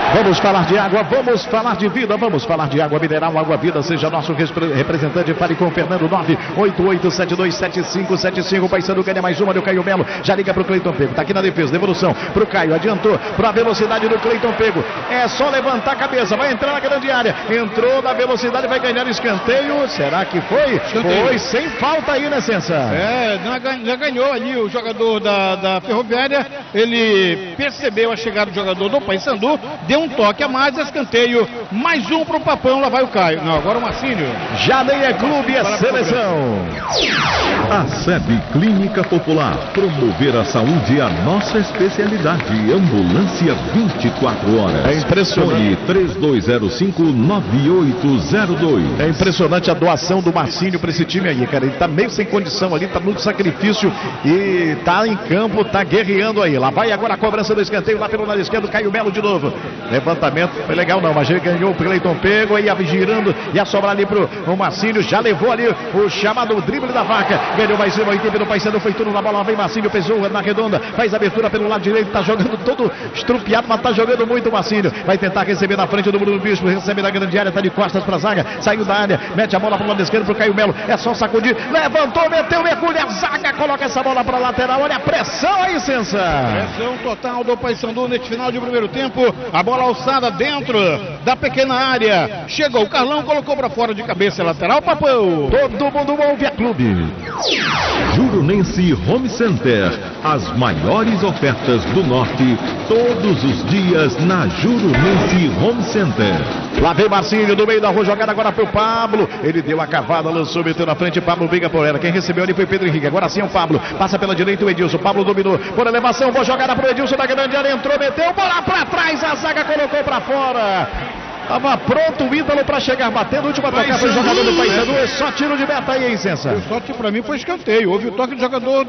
Vamos falar de água, vamos falar de vida, vamos falar de água mineral, água vida, seja nosso representante, fale com o Fernando 988727575, Paysandu ganha mais uma do Caio Melo, já liga pro Cleiton Pego, tá aqui na defesa, devolução pro Caio, adiantou pra velocidade do Cleiton Pego, é só levantar a cabeça, vai entrar na grande área, entrou na velocidade, vai ganhar escanteio, será que foi? Escanteio. Foi sem falta aí, né, Sensa? Já ganhou ali o jogador da Ferroviária, ele percebeu a chegada do jogador do Paysandu, deu um toque a mais, escanteio, mais um pro Papão, lá vai o Caio. Não, agora o Marcílio. Já nem é clube, é seleção. A SEB Clínica Popular, promover a saúde é a nossa especialidade. Ambulância 24 horas. É impressionante. Fone 3205-9802. É impressionante a doação do Marcílio para esse time aí, cara. Ele tá meio sem condição ali, tá muito sacrifício e tá em campo, tá guerreando aí. Lá vai agora a cobrança do escanteio, lá pelo lado esquerdo, Caio Melo de novo. Levantamento, foi legal não, mas ele ganhou o Cleiton Pego, aí girando, ia sobrar ali pro Marcílio, já levou ali o chamado drible da vaca, ganhou mais uma, a equipe do Paysandu foi tudo na bola, lá vem Marcílio, pesou na redonda, faz abertura pelo lado direito, tá jogando todo estrupiado, mas tá jogando muito o Marcílio, vai tentar receber na frente do Bruno Bispo, recebe na grande área, tá de costas pra zaga, saiu da área, mete a bola pro lado esquerdo pro Caio Melo, é só sacudir, levantou, meteu, mergulha, a zaga coloca essa bola pra lateral, olha a pressão aí, Sensa. Pressão total do Paysandu neste final de primeiro tempo, a bola alçada dentro da pequena área, chegou o Carlão, colocou pra fora de cabeça, lateral, Papão. Todo mundo ouve a clube. Jurunense Home Center, as maiores ofertas do norte, todos os dias na Jurunense Home Center. Lá vem Marcílio do meio da rua, jogada agora pro Pablo, ele deu a cavada, lançou, meteu na frente, Pablo briga por ela, quem recebeu ali foi Pedro Henrique, agora sim é o Pablo, passa pela direita o Edilson, Pablo dominou, por elevação, boa jogada pro Edilson da grande área, entrou, meteu, bola pra trás, a zaga colocou pra fora. Tava pronto o Ítalo para chegar batendo, última tocada do jogador do Paysandu, é só tiro de meta aí, hein, Sensa? O sorte para mim foi escanteio, houve o toque do jogador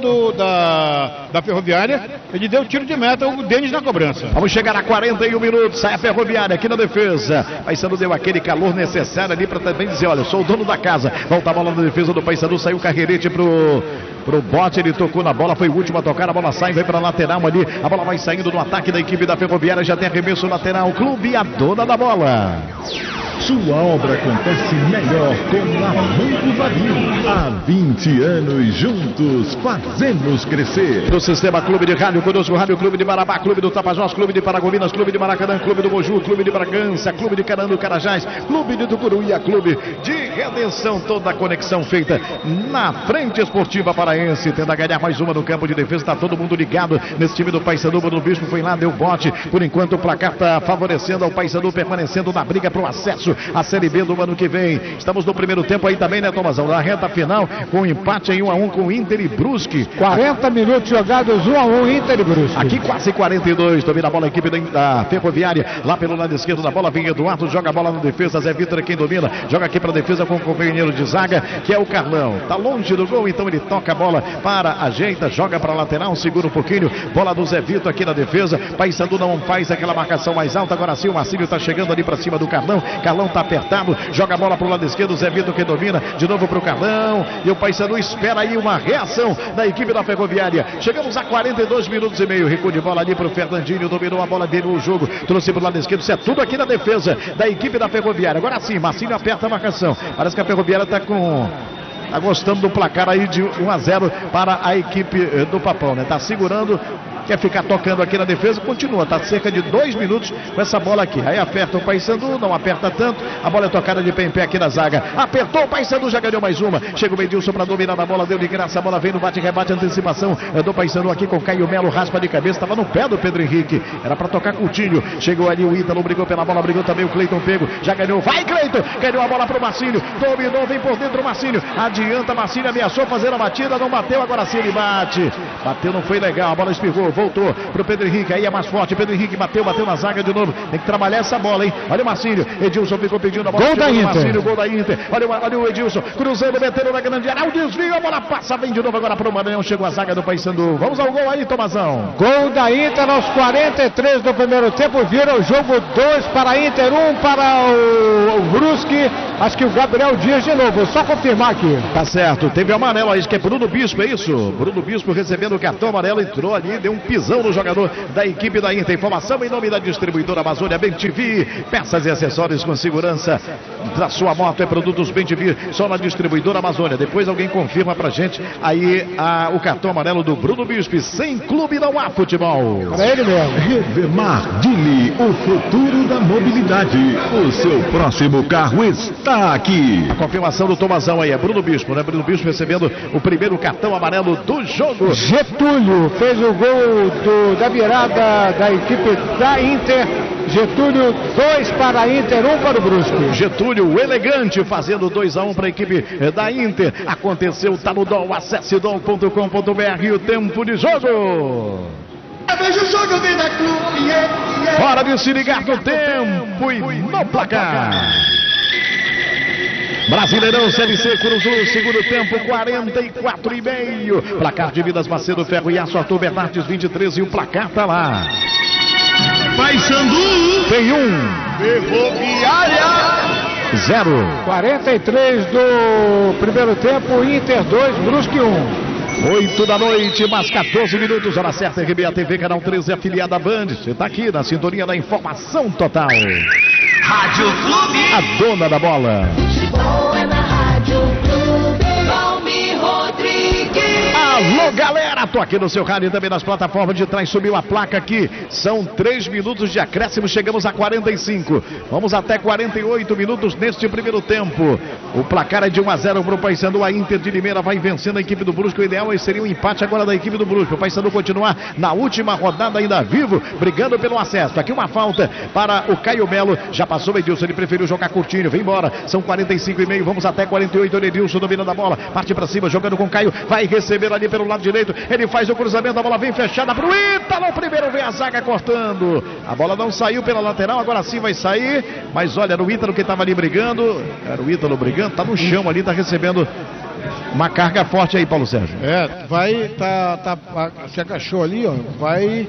da Ferroviária, ele deu tiro de meta, o Denis na cobrança. Vamos chegar a 41 minutos, sai a Ferroviária aqui na defesa, Paysandu deu aquele calor necessário ali para também dizer, olha, eu sou o dono da casa, volta a bola na defesa do Paysandu, saiu o Carreirete pro bote, ele tocou na bola, foi o último a tocar, a bola sai, vai para lateral ali, a bola vai saindo no ataque da equipe da Ferroviária, já tem arremesso lateral, clube a dona da bola. Sua obra acontece melhor com a Manco Vario. Há 20 anos juntos fazemos crescer. Pro Sistema Clube de Rádio, conosco Rádio Clube de Marabá, Clube do Tapajós, Clube de Paragominas, Clube de Maracanã, Clube do Moju, Clube de Bragança, Clube de Carandu, Carajás, Clube de Tucuruí, Clube de Redenção, toda a conexão feita na Frente Esportiva Paraense, tenta ganhar mais uma no campo de defesa, tá todo mundo ligado nesse time do Paysandu, o Bispo foi lá, deu bote, por enquanto o placar tá favorecendo ao Paysandu, permanecendo na briga pro acesso a Série B do ano que vem. Estamos no primeiro tempo aí também, né, Tomazão? Na reta final, com empate em 1-1 com Inter e Brusque. 40 minutos jogados, 1-1 Inter e Brusque. Aqui quase 42, domina a bola a equipe da Ferroviária, lá pelo lado esquerdo da bola, vem Eduardo, joga a bola na defesa, Zé Vitor é quem domina, joga aqui pra defesa com o companheiro de zaga, que é o Carlão. Tá longe do gol, então ele toca a bola para, ajeita, joga pra lateral, segura um pouquinho, bola do Zé Vitor aqui na defesa, Paysandu não faz aquela marcação mais alta, agora sim o Marcílio tá chegando ali pra cima do Carlão, Carlão tá apertado, joga a bola pro lado esquerdo, Zé Vitor que domina, de novo pro Carlão, e o Paysandu espera aí uma reação da equipe da Ferroviária. Chegamos a 42 minutos e meio, recuo de bola ali pro Fernandinho, dominou a bola, virou o jogo, trouxe pro lado esquerdo, isso é tudo aqui na defesa da equipe da Ferroviária. Agora sim, Marcílio aperta a marcação, parece que a Ferroviária tá gostando do placar aí de 1-0 para a equipe do Papão, né? Tá segurando, quer ficar tocando aqui na defesa, continua, tá cerca de 2 minutos com essa bola aqui, aí aperta o Paysandu, não aperta tanto, a bola é tocada de pé em pé aqui na zaga, apertou o Paysandu, já ganhou mais uma, chega o Edilson para dominar na bola, deu de graça, a bola vem no bate-rebate, antecipação do Paysandu aqui com Caio Melo, raspa de cabeça, estava no pé do Pedro Henrique, era para tocar Coutinho, chegou ali o Ítalo, brigou pela bola, brigou também o Cleiton Pego, já ganhou, vai Cleiton, ganhou a bola pro Marcílio, dominou, vem por dentro o Marcílio, adianta Marcílio, ameaçou fazer a batida, não bateu, agora sim ele bate, bateu, não foi legal, a bola espirrou, voltou pro Pedro Henrique, aí é mais forte, Pedro Henrique bateu na zaga de novo, tem que trabalhar essa bola, hein, olha o Marcílio, Edilson ficou pedindo a bola, gol da Inter, Marcílio, gol da Inter, olha o Edilson, cruzando, metendo na grande área, o desvio, a bola passa, vem de novo agora pro Maranhão, chegou a zaga do Paysandu, vamos ao gol aí, Tomazão. Gol da Inter aos 43 do primeiro tempo, vira o jogo 2 para a Inter, 1 para o Brusque, acho que o Gabriel Dias de novo, só confirmar aqui. Tá certo, teve o amarelo aí, que é Bruno Bispo, é isso? Bruno Bispo recebendo o cartão amarelo, entrou ali, deu um pisão no jogador da equipe da Inter. Informação em nome da distribuidora Amazônia BenTV. Peças e acessórios com segurança da sua moto é produtos BenTV, só na distribuidora Amazônia. Depois alguém confirma pra gente aí o cartão amarelo do Bruno Bispo. Sem clube não há futebol. Para ele mesmo. Revemar Dili, o futuro da mobilidade. O seu próximo carro está aqui. A confirmação do Tomazão aí é Bruno Bispo, né? Bruno Bispo recebendo o primeiro cartão amarelo do jogo. Getúlio fez o gol da virada da equipe da Inter. Getúlio, 2 para a Inter, 1 para o Brusque. Getúlio, o elegante, fazendo 2-1 para a equipe da Inter. Aconteceu, tá no DOL, acesse dol.com.br e o tempo de jogo. Veja o jogo, vem da clube. Hora de se ligar no tempo e no placar. Brasileirão Série C, cruzou o segundo tempo, 44,5. Placar de Vidas Macedo, Ferro e Aço, Arthur Bernardes, 23 e o placar tá lá. Paysandu Tem 1. Ferroviária 0. 43 do primeiro tempo, Inter 2, Brusque 1. 8 da noite, mais 14 minutos, hora certa, RBA TV, canal 13, afiliada à Band. Você tá aqui na sintonia da informação total. Rádio Clube. A dona da bola. Futebol é na Rádio Clube. Valmir Rodrigues. Alô, galera, tô aqui no seu rádio e também nas plataformas de trás, subiu a placa aqui. São 3 minutos de acréscimo, chegamos a 45. Vamos até 48 minutos neste primeiro tempo. O placar é de 1-0 para o Paysandu. A Inter de Limeira vai vencendo a equipe do Brusque. O ideal seria um empate agora da equipe do Brusque. O Paysandu continuar na última rodada ainda vivo, brigando pelo acesso. Aqui uma falta para o Caio Melo. Já passou o Edilson, ele preferiu jogar curtinho. Vem embora, são 45,5. Vamos até 48. O Edilson dominando a bola, parte para cima, jogando com o Caio. Vai receber ali pelo lado direito. Ele faz o cruzamento, a bola vem fechada para o Ítalo. Primeiro vem a zaga cortando. A bola não saiu pela lateral, agora sim vai sair. Mas olha, era o Ítalo que estava ali brigando. Era o Ítalo brigando, tá no chão ali, tá recebendo uma carga forte aí, Paulo Sérgio. Vai, se agachou ali, ó, vai...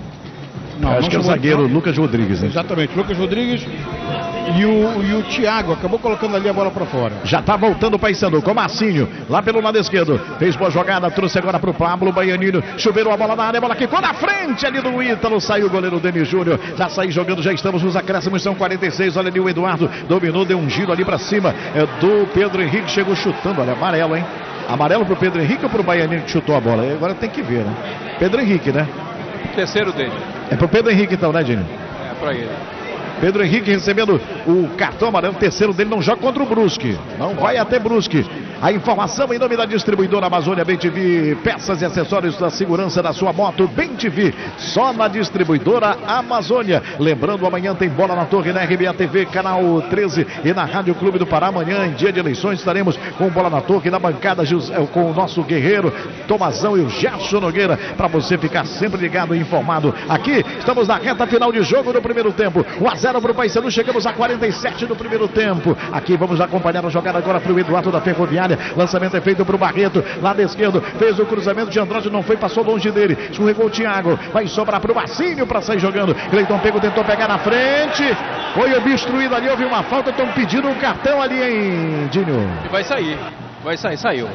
Não, acho que é o zagueiro Lucas Rodrigues, né? Exatamente, Lucas Rodrigues e o Thiago acabou colocando ali a bola para fora. Já tá voltando o Paysandu com o Marcinho, lá pelo lado esquerdo. Fez boa jogada, trouxe agora pro Pablo Baianino. Choveu a bola na área, a bola ficou na frente ali do Ítalo. Saiu o goleiro Denis Júnior. Já saiu jogando, já estamos nos acréscimos, são 46. Olha ali o Eduardo, dominou, deu um giro ali para cima do Pedro Henrique. Chegou chutando, olha, amarelo, hein? Amarelo pro Pedro Henrique ou pro Baianino que chutou a bola? Agora tem que ver, né? Pedro Henrique, né? Terceiro dele. É pro Pedro Henrique então, né, Dini? É pra ele. Pedro Henrique recebendo o cartão amarelo, terceiro dele, não joga contra o Brusque. Não vai até Brusque. A informação em nome da distribuidora Amazônia BenTV, peças e acessórios da segurança da sua moto BenTV, só na distribuidora Amazônia. Lembrando, amanhã tem Bola na Torre na RBA TV, canal 13 e na Rádio Clube do Pará. Amanhã, em dia de eleições, estaremos com Bola na Torre na bancada com o nosso guerreiro Tomazão e o Gerson Nogueira, para você ficar sempre ligado e informado. Aqui, estamos na reta final de jogo do primeiro tempo. 1-0 para o Paysandu, chegamos a 47 do primeiro tempo. Aqui vamos acompanhar a jogada agora para o Eduardo da Ferroviária. Lançamento é feito para o Barreto, lado esquerdo, fez o cruzamento de Andrade, não foi, passou longe dele, escorregou o Thiago, vai sobrar para o Marcinho para sair jogando. Cleiton Pego tentou pegar na frente, foi obstruído ali, houve uma falta, estão pedindo um cartão ali, hein, Dinho? E vai sair, saiu.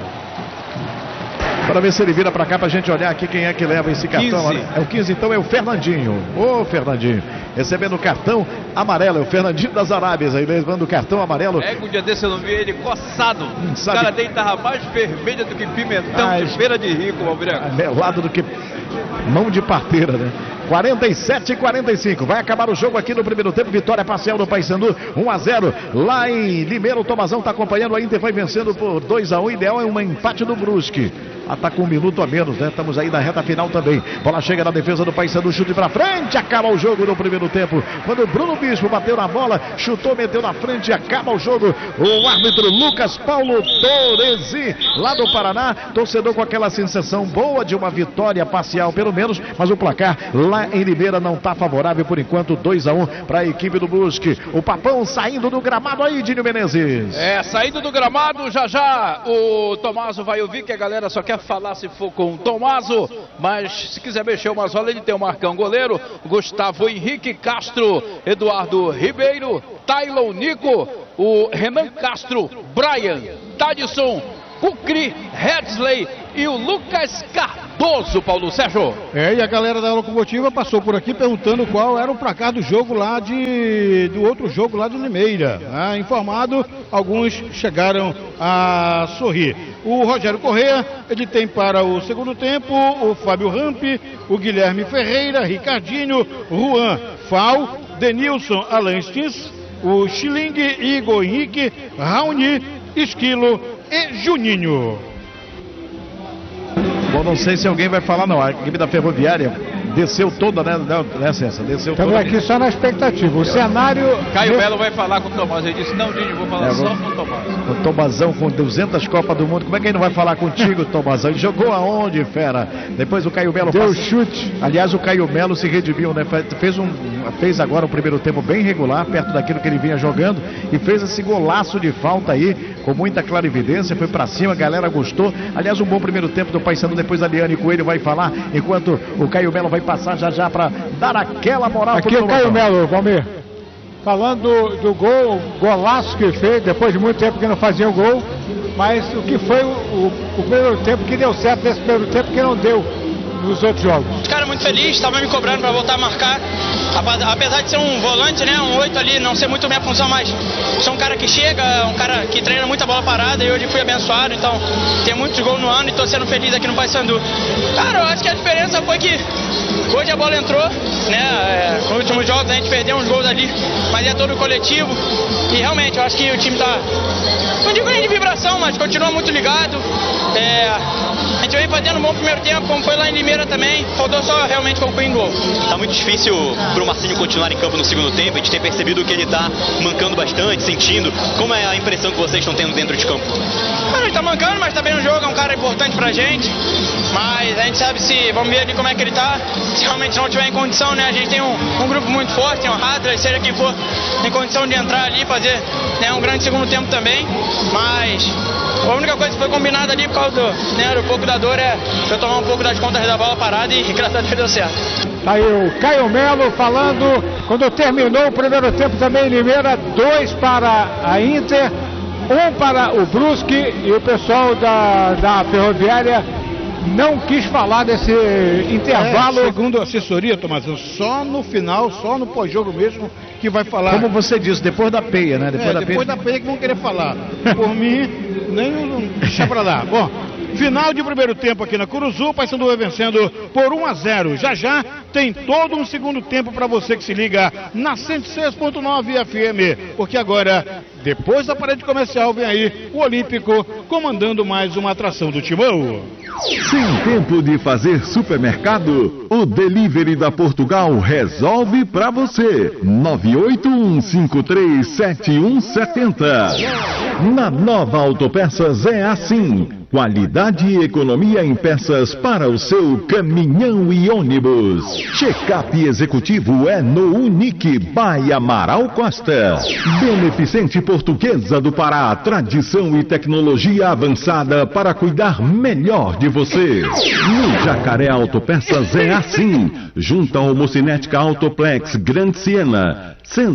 Para ver se ele vira para cá pra gente olhar aqui quem é que leva esse cartão. 15. É o 15, então é o Fernandinho. Ô, Fernandinho, recebendo o cartão amarelo, é o Fernandinho das Arábias, aí levando o cartão amarelo. É que um dia desse eu não vi ele coçado. O sabe. cara dele tava mais vermelho do que pimentão de feira de rico, Albriaco. Melado do que mão de parteira, né? 47 e 45. Vai acabar o jogo aqui no primeiro tempo. Vitória parcial do Paysandu, 1-0. Lá em Limeira, o Tomazão está acompanhando. A Inter vai vencendo por 2-1. Ideal é um empate do Brusque. Tá com 1 minuto a menos, né? Estamos aí na reta final também. Bola chega na defesa do Paysandu, chute pra frente. Acaba o jogo no primeiro tempo. Quando o Bruno Bispo bateu na bola, chutou, meteu na frente. Acaba o jogo. O árbitro Lucas Paulo Torresi, lá do Paraná. Torcedor com aquela sensação boa de uma vitória parcial, pelo menos. Mas o placar lá em Limeira não tá favorável por enquanto. 2-1 para a equipe do Brusque. O Papão saindo do gramado aí, Dinho Menezes. Saindo do gramado, já o Tomaso vai ouvir que a galera só quer falar se for com o Tomaso, mas se quiser mexer o Mazola, ele tem o Marcão goleiro, Gustavo Henrique Castro, Eduardo Ribeiro, Taylon Nico, o Renan Castro, Brian, Tadson, Kukri, Hedsley e o Lucas Carvalho. Cardoso, Paulo Sérgio. E a galera da Locomotiva passou por aqui perguntando qual era o placar do jogo lá do outro jogo lá de Limeira. Informado, alguns chegaram a sorrir. O Rogério Corrêa, ele tem para o segundo tempo o Fábio Rampi, o Guilherme Ferreira, Ricardinho, Juan Fal, Denilson Alan Stins, o Schilling, Igor Henrique, Raoni, Esquilo e Juninho. Bom, não sei se alguém vai falar, não. A equipe da Ferroviária desceu toda, né, César? Desceu Estamos toda. aqui só na expectativa. O cenário... Caio Belo vai falar com o Tomás. Ele disse, não, Dini, vou falar só com o Tomás. O Tomazão com 200 Copas do Mundo. Como é que ele não vai falar contigo, Tomazão? Ele jogou aonde, fera? Depois o Caio Melo... Deu chute. Aliás, o Caio Melo se redimiu, né? Fez agora um primeiro tempo bem regular, perto daquilo que ele vinha jogando, e fez esse golaço de falta aí, com muita clarividência, foi pra cima, a galera gostou. Aliás, um bom primeiro tempo do Paysandu. Depois a Liane Coelho vai falar, enquanto o Caio Melo vai passar já pra dar aquela moral. Aqui é o Caio Melo, Valmir. Falando do gol, golaço que fez, depois de muito tempo que não fazia o gol, mas o que foi o primeiro tempo que deu certo nesse primeiro tempo que não deu nos outros jogos. Os caras muito felizes, estavam me cobrando para voltar a marcar. Apesar de ser um volante, né, um 8 ali, não ser muito minha função, mas sou um cara que chega, um cara que treina muita bola parada e hoje fui abençoado, então tem muitos gols no ano e tô sendo feliz aqui no Paysandu. Cara, eu acho que a diferença foi que hoje a bola entrou, né, nos últimos jogos a gente perdeu uns gols ali, mas é todo coletivo e realmente eu acho que o time tá, não digo nem de vibração, mas continua muito ligado. A gente vem fazendo um bom primeiro tempo, como foi lá em Limeira também, faltou só realmente concluir em gol. Tá muito difícil pro Marcinho continuar em campo no segundo tempo, a gente tem percebido que ele tá mancando bastante, sentindo. Como é a impressão que vocês estão tendo dentro de campo? Ele tá mancando, mas tá bem no jogo, é um cara importante pra gente, mas a gente sabe se, vamos ver ali como é que ele tá, se realmente não tiver em condição, né, a gente tem um grupo muito forte, tem o Hadley, seja quem for, em condição de entrar ali e fazer, né, um grande segundo tempo também, mas... A única coisa que foi combinada ali por causa do pouco da dor é eu tomar um pouco das contas da bola parada e graças a Deus deu certo. Tá aí o Caio Melo falando, quando terminou o primeiro tempo também em Limeira, 2 para a Inter, 1 para o Brusque e o pessoal da Ferroviária não quis falar desse intervalo. Segundo a assessoria, Tomás, só no final, só no pós-jogo mesmo que vai falar. Como você disse, depois da peia, né? Depois da peia que vão querer falar. Por mim, nem deixa pra lá. Bom, final de primeiro tempo aqui na Curuzu, o Paysandu vai vencendo por 1-0. Já tem todo um segundo tempo para você que se liga na 106.9 FM, porque agora, depois da parede comercial, vem aí o Olímpico comandando mais uma atração do Timão. Sem tempo de fazer supermercado, o Delivery da Portugal resolve pra você. 981537170. Na Nova Autopeças é assim. Qualidade e economia em peças para o seu caminhão e ônibus. Check-up executivo é no Unique by Amaral Costa. Beneficente Portuguesa do Pará, tradição e tecnologia avançada para cuidar melhor de você. No Jacaré Autopeças é assim. Junto ao Mocinética Autoplex Grand Siena,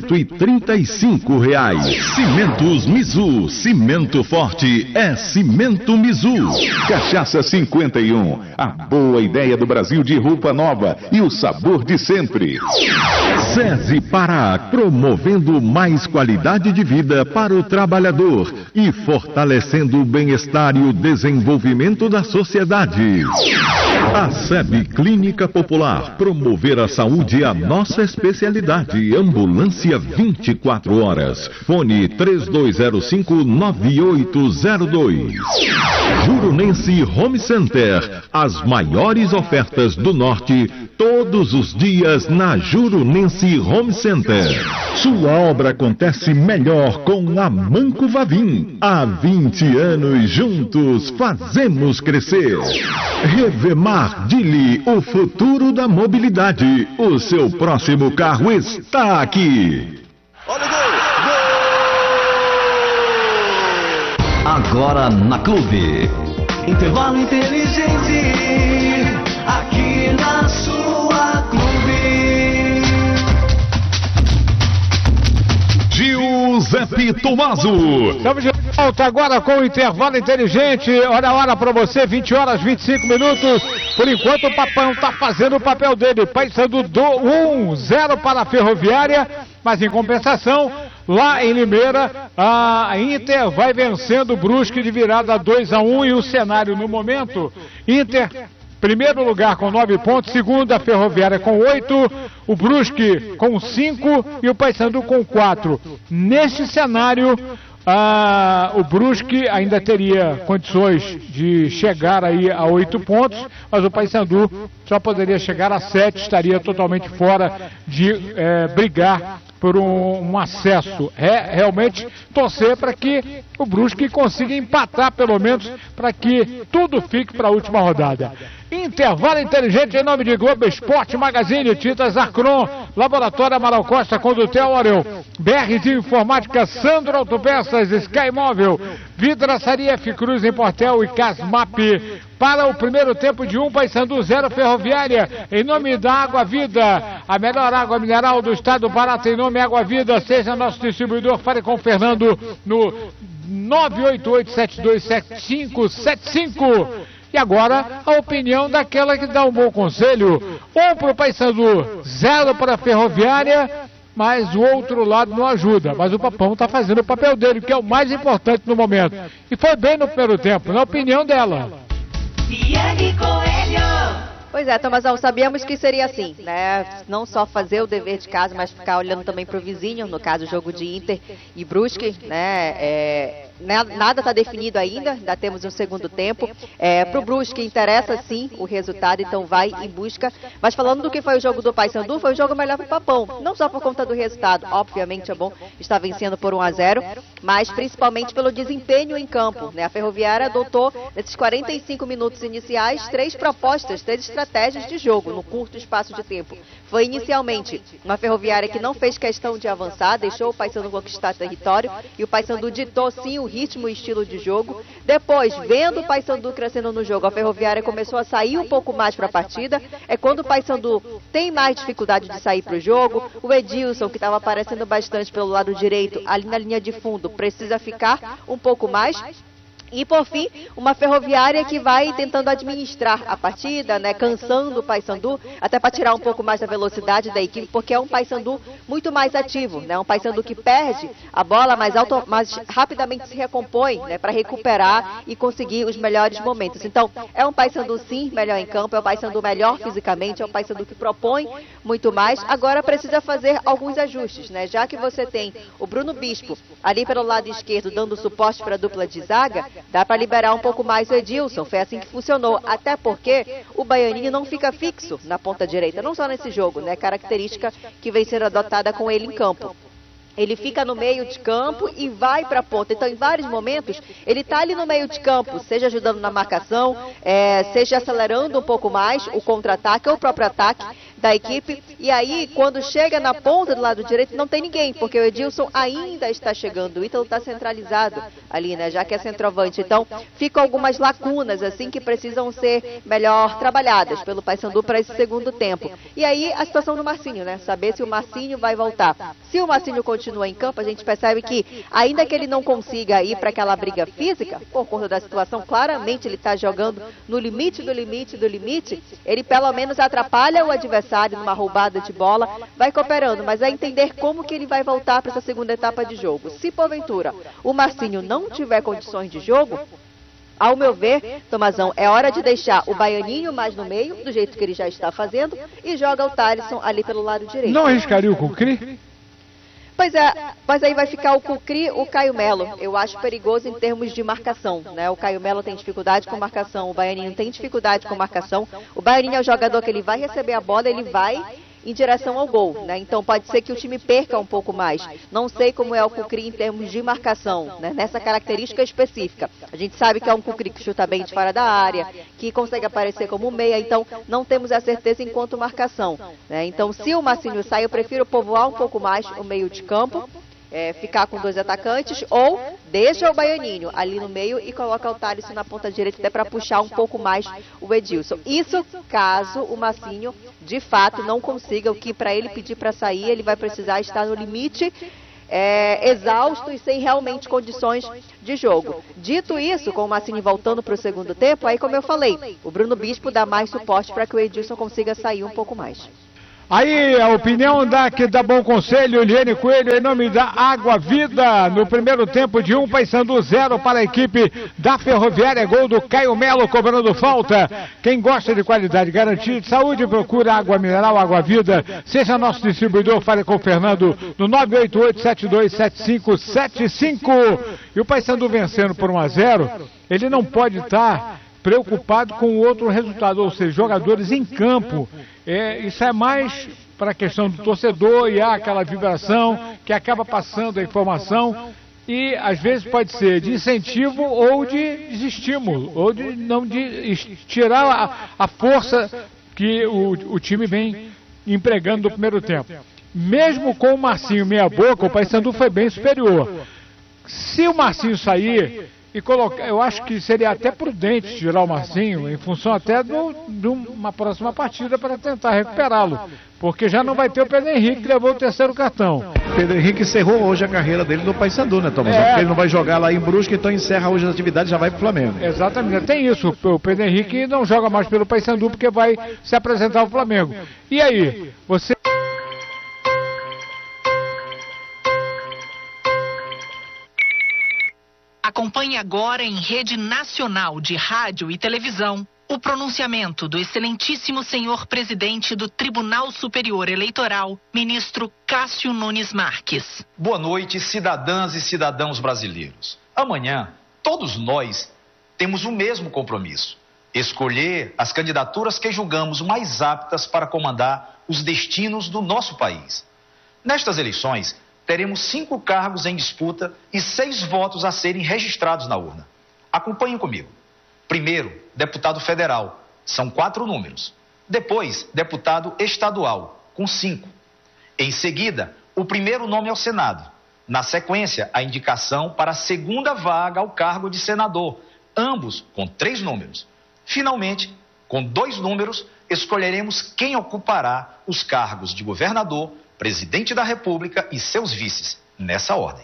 R$135. Cimentos Mizu, cimento forte é Cimento Mizu. Cachaça 51, a boa ideia do Brasil de roupa nova e o sabor de sempre. SESI Pará, promovendo mais qualidade de vida para o trabalhador e fortalecendo o bem-estar e o desenvolvimento da sociedade. A SEB Clínica Popular, promover a saúde é a nossa especialidade. Ambulância 24 horas. Fone 3205-9802. Jurunense Home Center, as maiores ofertas do Norte, todos os dias na Jurunense Home Center. Sua obra acontece melhor com a Manco Vavim. Há 20 anos juntos fazemos crescer. Revemar Dili, o futuro da mobilidade. O seu próximo carro está aqui. Olha o gol! Agora na Clube. Intervalo inteligente, aqui na sua Clube. Giuseppe Tommaso. Estamos de Volta agora com o intervalo inteligente. Olha a hora para você, 20 horas 25 minutos. Por enquanto o Papão está fazendo o papel dele. Paysandu 1-0 para a Ferroviária. Mas em compensação, lá em Limeira, a Inter vai vencendo o Brusque de virada 2-1. E o cenário no momento, Inter... Primeiro lugar com 9 pontos, segundo a Ferroviária com 8, o Brusque com 5 e o Paysandu com 4. Neste cenário, o Brusque ainda teria condições de chegar aí a 8 pontos, mas o Paysandu só poderia chegar a 7, estaria totalmente fora de brigar por um acesso. Realmente torcer para que o Brusque consiga empatar pelo menos, para que tudo fique para a última rodada. Intervalo inteligente em nome de Globo Esporte, Magazine, Tintas Arcron, Laboratório Amaral Costa, Condutel Orel, BR de Informática, Sandro Autopeças, Sky Móvel, Vidraçaria F Cruz em Portel e Casmap. Para o primeiro tempo de 1, Paysandu 0, Ferroviária, em nome da Água Vida, a melhor água mineral do estado do Pará, tem nome Água Vida, seja nosso distribuidor, fale com o Fernando no 988-727575. E agora, a opinião daquela que dá um bom conselho. 1 para o Paysandu, 0 para a Ferroviária, mas o outro lado não ajuda. Mas o Papão está fazendo o papel dele, que é o mais importante no momento. E foi bem no primeiro tempo, na opinião dela. Pois é, Tomazão, sabíamos que seria assim, né? Não só fazer o dever de casa, mas ficar olhando também para o vizinho, no caso o jogo de Inter e Brusque, né? Nada está definido ainda temos um segundo tempo. Para o Brusque interessa sim o resultado, então vai em busca. Mas falando do que foi o jogo do Paysandu, foi o jogo melhor para o Papão. Não só por conta do resultado, obviamente é bom estar vencendo por 1-0, mas principalmente pelo desempenho em campo, né? A Ferroviária adotou, nesses 45 minutos iniciais, 3 propostas, 3 estratégias de jogo no curto espaço de tempo. Foi inicialmente uma Ferroviária que não fez questão de avançar, deixou o Paysandu conquistar território e o Paysandu ditou sim o ritmo e estilo de jogo. Depois, vendo o Paysandu crescendo no jogo, a Ferroviária começou a sair um pouco mais para a partida. É quando o Paysandu tem mais dificuldade de sair para o jogo. O Edilson, que estava aparecendo bastante pelo lado direito, ali na linha de fundo, precisa ficar um pouco mais. E, por fim, uma Ferroviária que vai tentando administrar a partida, né, cansando o Paysandu, até para tirar um pouco mais da velocidade da equipe, porque é um Paysandu muito mais ativo, né, um Paysandu que perde a bola, mas rapidamente se recompõe, né, para recuperar e conseguir os melhores momentos. Então, é um Paysandu, sim, melhor em campo, é um Paysandu melhor fisicamente, é um Paysandu que propõe muito mais. Agora precisa fazer alguns ajustes, né, já que você tem o Bruno Bispo ali pelo lado esquerdo dando suporte para a dupla de zaga, dá para liberar um pouco mais o Edilson, foi assim que funcionou, até porque o Baianinho não fica fixo na ponta direita, não só nesse jogo, né, característica que vem sendo adotada com ele em campo. Ele fica no meio de campo e vai para a ponta. Então, em vários momentos, ele está ali no meio de campo, seja ajudando na marcação, seja acelerando um pouco mais o contra-ataque ou o próprio ataque da equipe. E aí, quando chega na ponta do lado direito, não tem ninguém, porque o Edilson ainda está chegando. O Ítalo está centralizado ali, né, já que é centroavante. Então, ficam algumas lacunas, assim, que precisam ser melhor trabalhadas pelo Paysandu para esse segundo tempo. E aí, a situação do Marcinho, né, saber se o Marcinho vai voltar. Se o Marcinho continua em campo, a gente percebe que, ainda que ele não consiga ir para aquela briga física, por conta da situação, claramente ele está jogando no limite do limite do limite, ele pelo menos atrapalha o adversário numa roubada de bola, vai cooperando, mas é entender como que ele vai voltar para essa segunda etapa de jogo. Se porventura o Marcinho não tiver condições de jogo, ao meu ver, Tomazão, é hora de deixar o Baianinho mais no meio, do jeito que ele já está fazendo, e joga o Thalisson ali pelo lado direito. Não arriscaria o Cucri? Pois é, mas aí vai ficar o Cucri, o Caio Melo. Eu acho perigoso em termos de marcação, né? O Caio Melo tem dificuldade com marcação, o Baianinho tem dificuldade com marcação. O Baianinho é o jogador que ele vai receber a bola, ele vai em direção ao gol, né? Então pode ser que o time perca um pouco mais. Não sei como é o Cucri em termos de marcação, né? Nessa característica específica. A gente sabe que é um Cucri que chuta bem de fora da área, que consegue aparecer como meia, então não temos a certeza enquanto marcação, né? Então se o Marcinho sai, eu prefiro povoar um pouco mais o meio de campo, ficar com 2 atacantes, ou deixa o Baianinho ali no meio e coloca o Thalisson na ponta direita até para puxar um pouco mais o Edilson. Isso caso o Marcinho de fato não consiga, o que para ele pedir para sair, ele vai precisar estar no limite exausto e sem realmente condições de jogo. Dito isso, com o Massini voltando para o segundo tempo, aí como eu falei, o Bruno Bispo dá mais suporte para que o Edilson consiga sair um pouco mais. Aí a opinião que dá bom conselho, Eliane Coelho, em nome da Água Vida, no primeiro tempo de 1, Paysandu 0 para a equipe da Ferroviária, gol do Caio Melo cobrando falta. Quem gosta de qualidade garantida de saúde, procura água mineral, Água Vida, seja nosso distribuidor, fale com o Fernando no 988-727575. E o Paysandu vencendo por 1-0, ele não pode estar preocupado com outro resultado, ou seja, jogadores em campo. Isso é mais para a questão do torcedor e há aquela vibração que acaba passando a informação e às vezes pode ser de incentivo ou de desestímulo, ou de tirar a força que o time vem empregando no primeiro tempo. Mesmo com o Marcinho meia boca, o Paysandu foi bem superior. Se o Marcinho sair e colocar, eu acho que seria até prudente tirar o Marcinho, em função até de uma próxima partida para tentar recuperá-lo, porque já não vai ter o Pedro Henrique que levou o terceiro cartão. Pedro Henrique encerrou hoje a carreira dele no Paysandu, né, Thomas? Porque ele não vai jogar lá em Brusque, então encerra hoje as atividades e já vai pro Flamengo. Exatamente, tem isso, o Pedro Henrique não joga mais pelo Paysandu porque vai se apresentar ao Flamengo. E aí, você... Acompanhe agora em rede nacional de rádio e televisão o pronunciamento do excelentíssimo senhor presidente do Tribunal Superior Eleitoral, ministro Cássio Nunes Marques. Boa noite, cidadãs e cidadãos brasileiros. Amanhã, todos nós temos o mesmo compromisso: escolher as candidaturas que julgamos mais aptas para comandar os destinos do nosso país. Nestas eleições, teremos 5 cargos em disputa e 6 votos a serem registrados na urna. Acompanhem comigo. Primeiro, deputado federal, são 4 números. Depois, deputado estadual, com 5. Em seguida, o primeiro nome ao Senado. Na sequência, a indicação para a segunda vaga ao cargo de senador, ambos com 3 números. Finalmente, com 2 números, escolheremos quem ocupará os cargos de governador, presidente da República e seus vices, nessa ordem.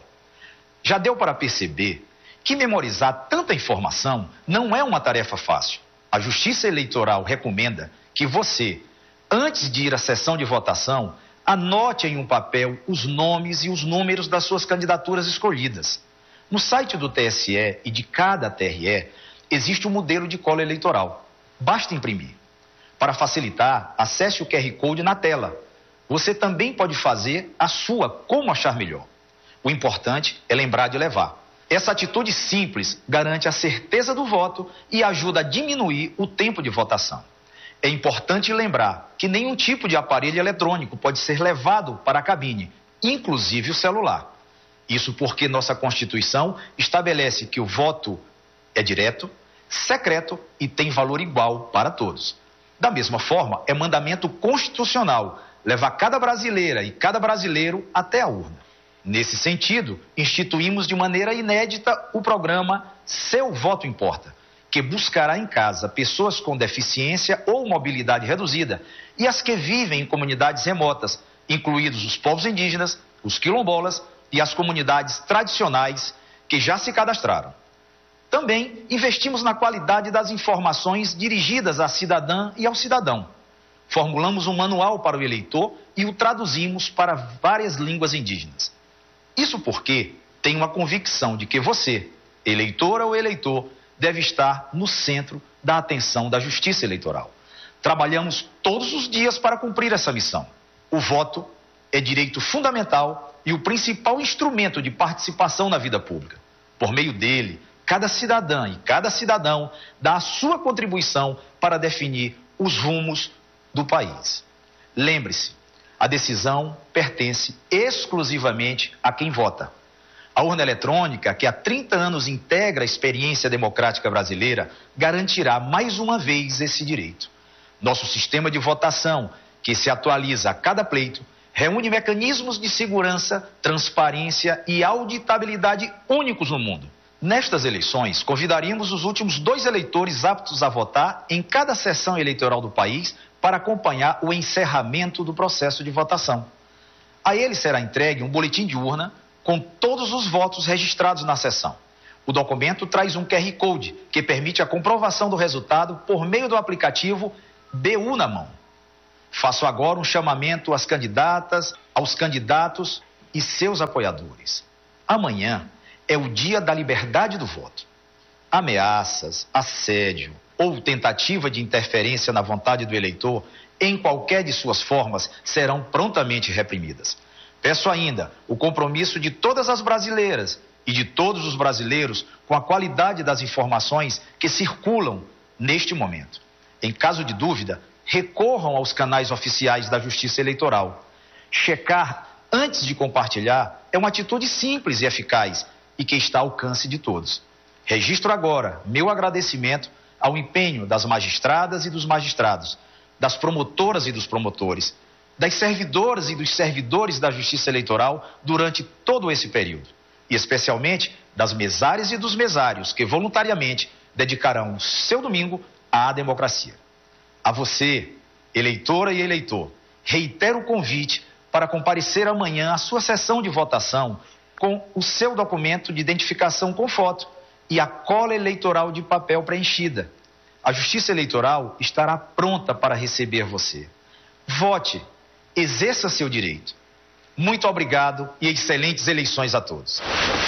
Já deu para perceber que memorizar tanta informação não é uma tarefa fácil. A Justiça Eleitoral recomenda que você, antes de ir à sessão de votação, anote em um papel os nomes e os números das suas candidaturas escolhidas. No site do TSE e de cada TRE, existe um modelo de cola eleitoral. Basta imprimir. Para facilitar, acesse o QR Code na tela. Você também pode fazer a sua como achar melhor. O importante é lembrar de levar. Essa atitude simples garante a certeza do voto e ajuda a diminuir o tempo de votação. É importante lembrar que nenhum tipo de aparelho eletrônico pode ser levado para a cabine, inclusive o celular. Isso porque nossa Constituição estabelece que o voto é direto, secreto e tem valor igual para todos. Da mesma forma, é mandamento constitucional levar cada brasileira e cada brasileiro até a urna. Nesse sentido, instituímos de maneira inédita o programa Seu Voto Importa, que buscará em casa pessoas com deficiência ou mobilidade reduzida e as que vivem em comunidades remotas, incluídos os povos indígenas, os quilombolas e as comunidades tradicionais que já se cadastraram. Também investimos na qualidade das informações dirigidas à cidadã e ao cidadão. Formulamos um manual para o eleitor e o traduzimos para várias línguas indígenas. Isso porque tenho uma convicção de que você, eleitora ou eleitor, deve estar no centro da atenção da Justiça Eleitoral. Trabalhamos todos os dias para cumprir essa missão. O voto é direito fundamental e o principal instrumento de participação na vida pública. Por meio dele, cada cidadã e cada cidadão dá a sua contribuição para definir os rumos do país. Lembre-se, a decisão pertence exclusivamente a quem vota. A urna eletrônica, que há 30 anos integra a experiência democrática brasileira, garantirá mais uma vez esse direito. Nosso sistema de votação, que se atualiza a cada pleito, reúne mecanismos de segurança, transparência e auditabilidade únicos no mundo. Nestas eleições, convidaríamos os últimos 2 eleitores aptos a votar em cada sessão eleitoral do país para acompanhar o encerramento do processo de votação. A ele será entregue um boletim de urna com todos os votos registrados na sessão. O documento traz um QR Code que permite a comprovação do resultado por meio do aplicativo BU na mão. Faço agora um chamamento às candidatas, aos candidatos e seus apoiadores. Amanhã é o dia da liberdade do voto. Ameaças, assédio ou tentativa de interferência na vontade do eleitor, em qualquer de suas formas, serão prontamente reprimidas. Peço ainda o compromisso de todas as brasileiras e de todos os brasileiros com a qualidade das informações que circulam neste momento. Em caso de dúvida, recorram aos canais oficiais da Justiça Eleitoral. Checar antes de compartilhar é uma atitude simples e eficaz e que está ao alcance de todos. Registro agora meu agradecimento ao empenho das magistradas e dos magistrados, das promotoras e dos promotores, das servidoras e dos servidores da Justiça Eleitoral durante todo esse período, e especialmente das mesárias e dos mesários que voluntariamente dedicarão o seu domingo à democracia. A você, eleitora e eleitor, reitero o convite para comparecer amanhã à sua sessão de votação com o seu documento de identificação com foto e a cola eleitoral de papel preenchida. A Justiça Eleitoral estará pronta para receber você. Vote, exerça seu direito. Muito obrigado e excelentes eleições a todos.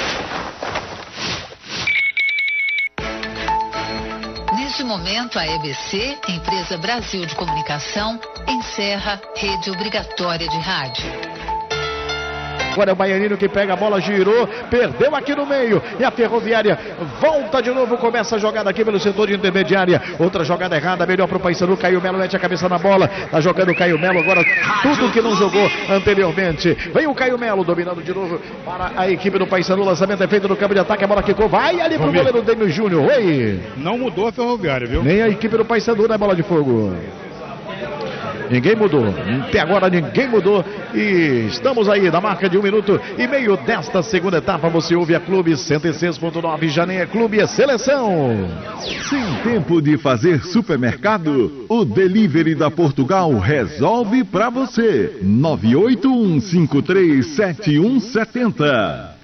Neste momento, a EBC, Empresa Brasil de Comunicação, encerra rede obrigatória de rádio. Agora é o Baianinho que pega a bola, girou, perdeu aqui no meio. E a Ferroviária volta de novo, começa a jogada aqui pelo setor de intermediária. Outra jogada errada, melhor para o Paysandu. Caio Melo mete a cabeça na bola. Tá jogando o Caio Melo agora, tudo que não jogou anteriormente. Vem o Caio Melo dominando de novo para a equipe do Paysandu. Lançamento é feito no campo de ataque, a bola quicou. Vai ali pro goleiro Dêmio Júnior. Oi! Não mudou a Ferroviária, viu? Nem a equipe do Paysandu na bola de fogo. Ninguém mudou, até agora ninguém mudou e estamos aí na marca de 1 minuto e meio desta segunda etapa. Você ouve a Clube 106.9, já nem é clube, é seleção. Sem tempo de fazer supermercado, o Delivery da Portugal resolve pra você. 981537170.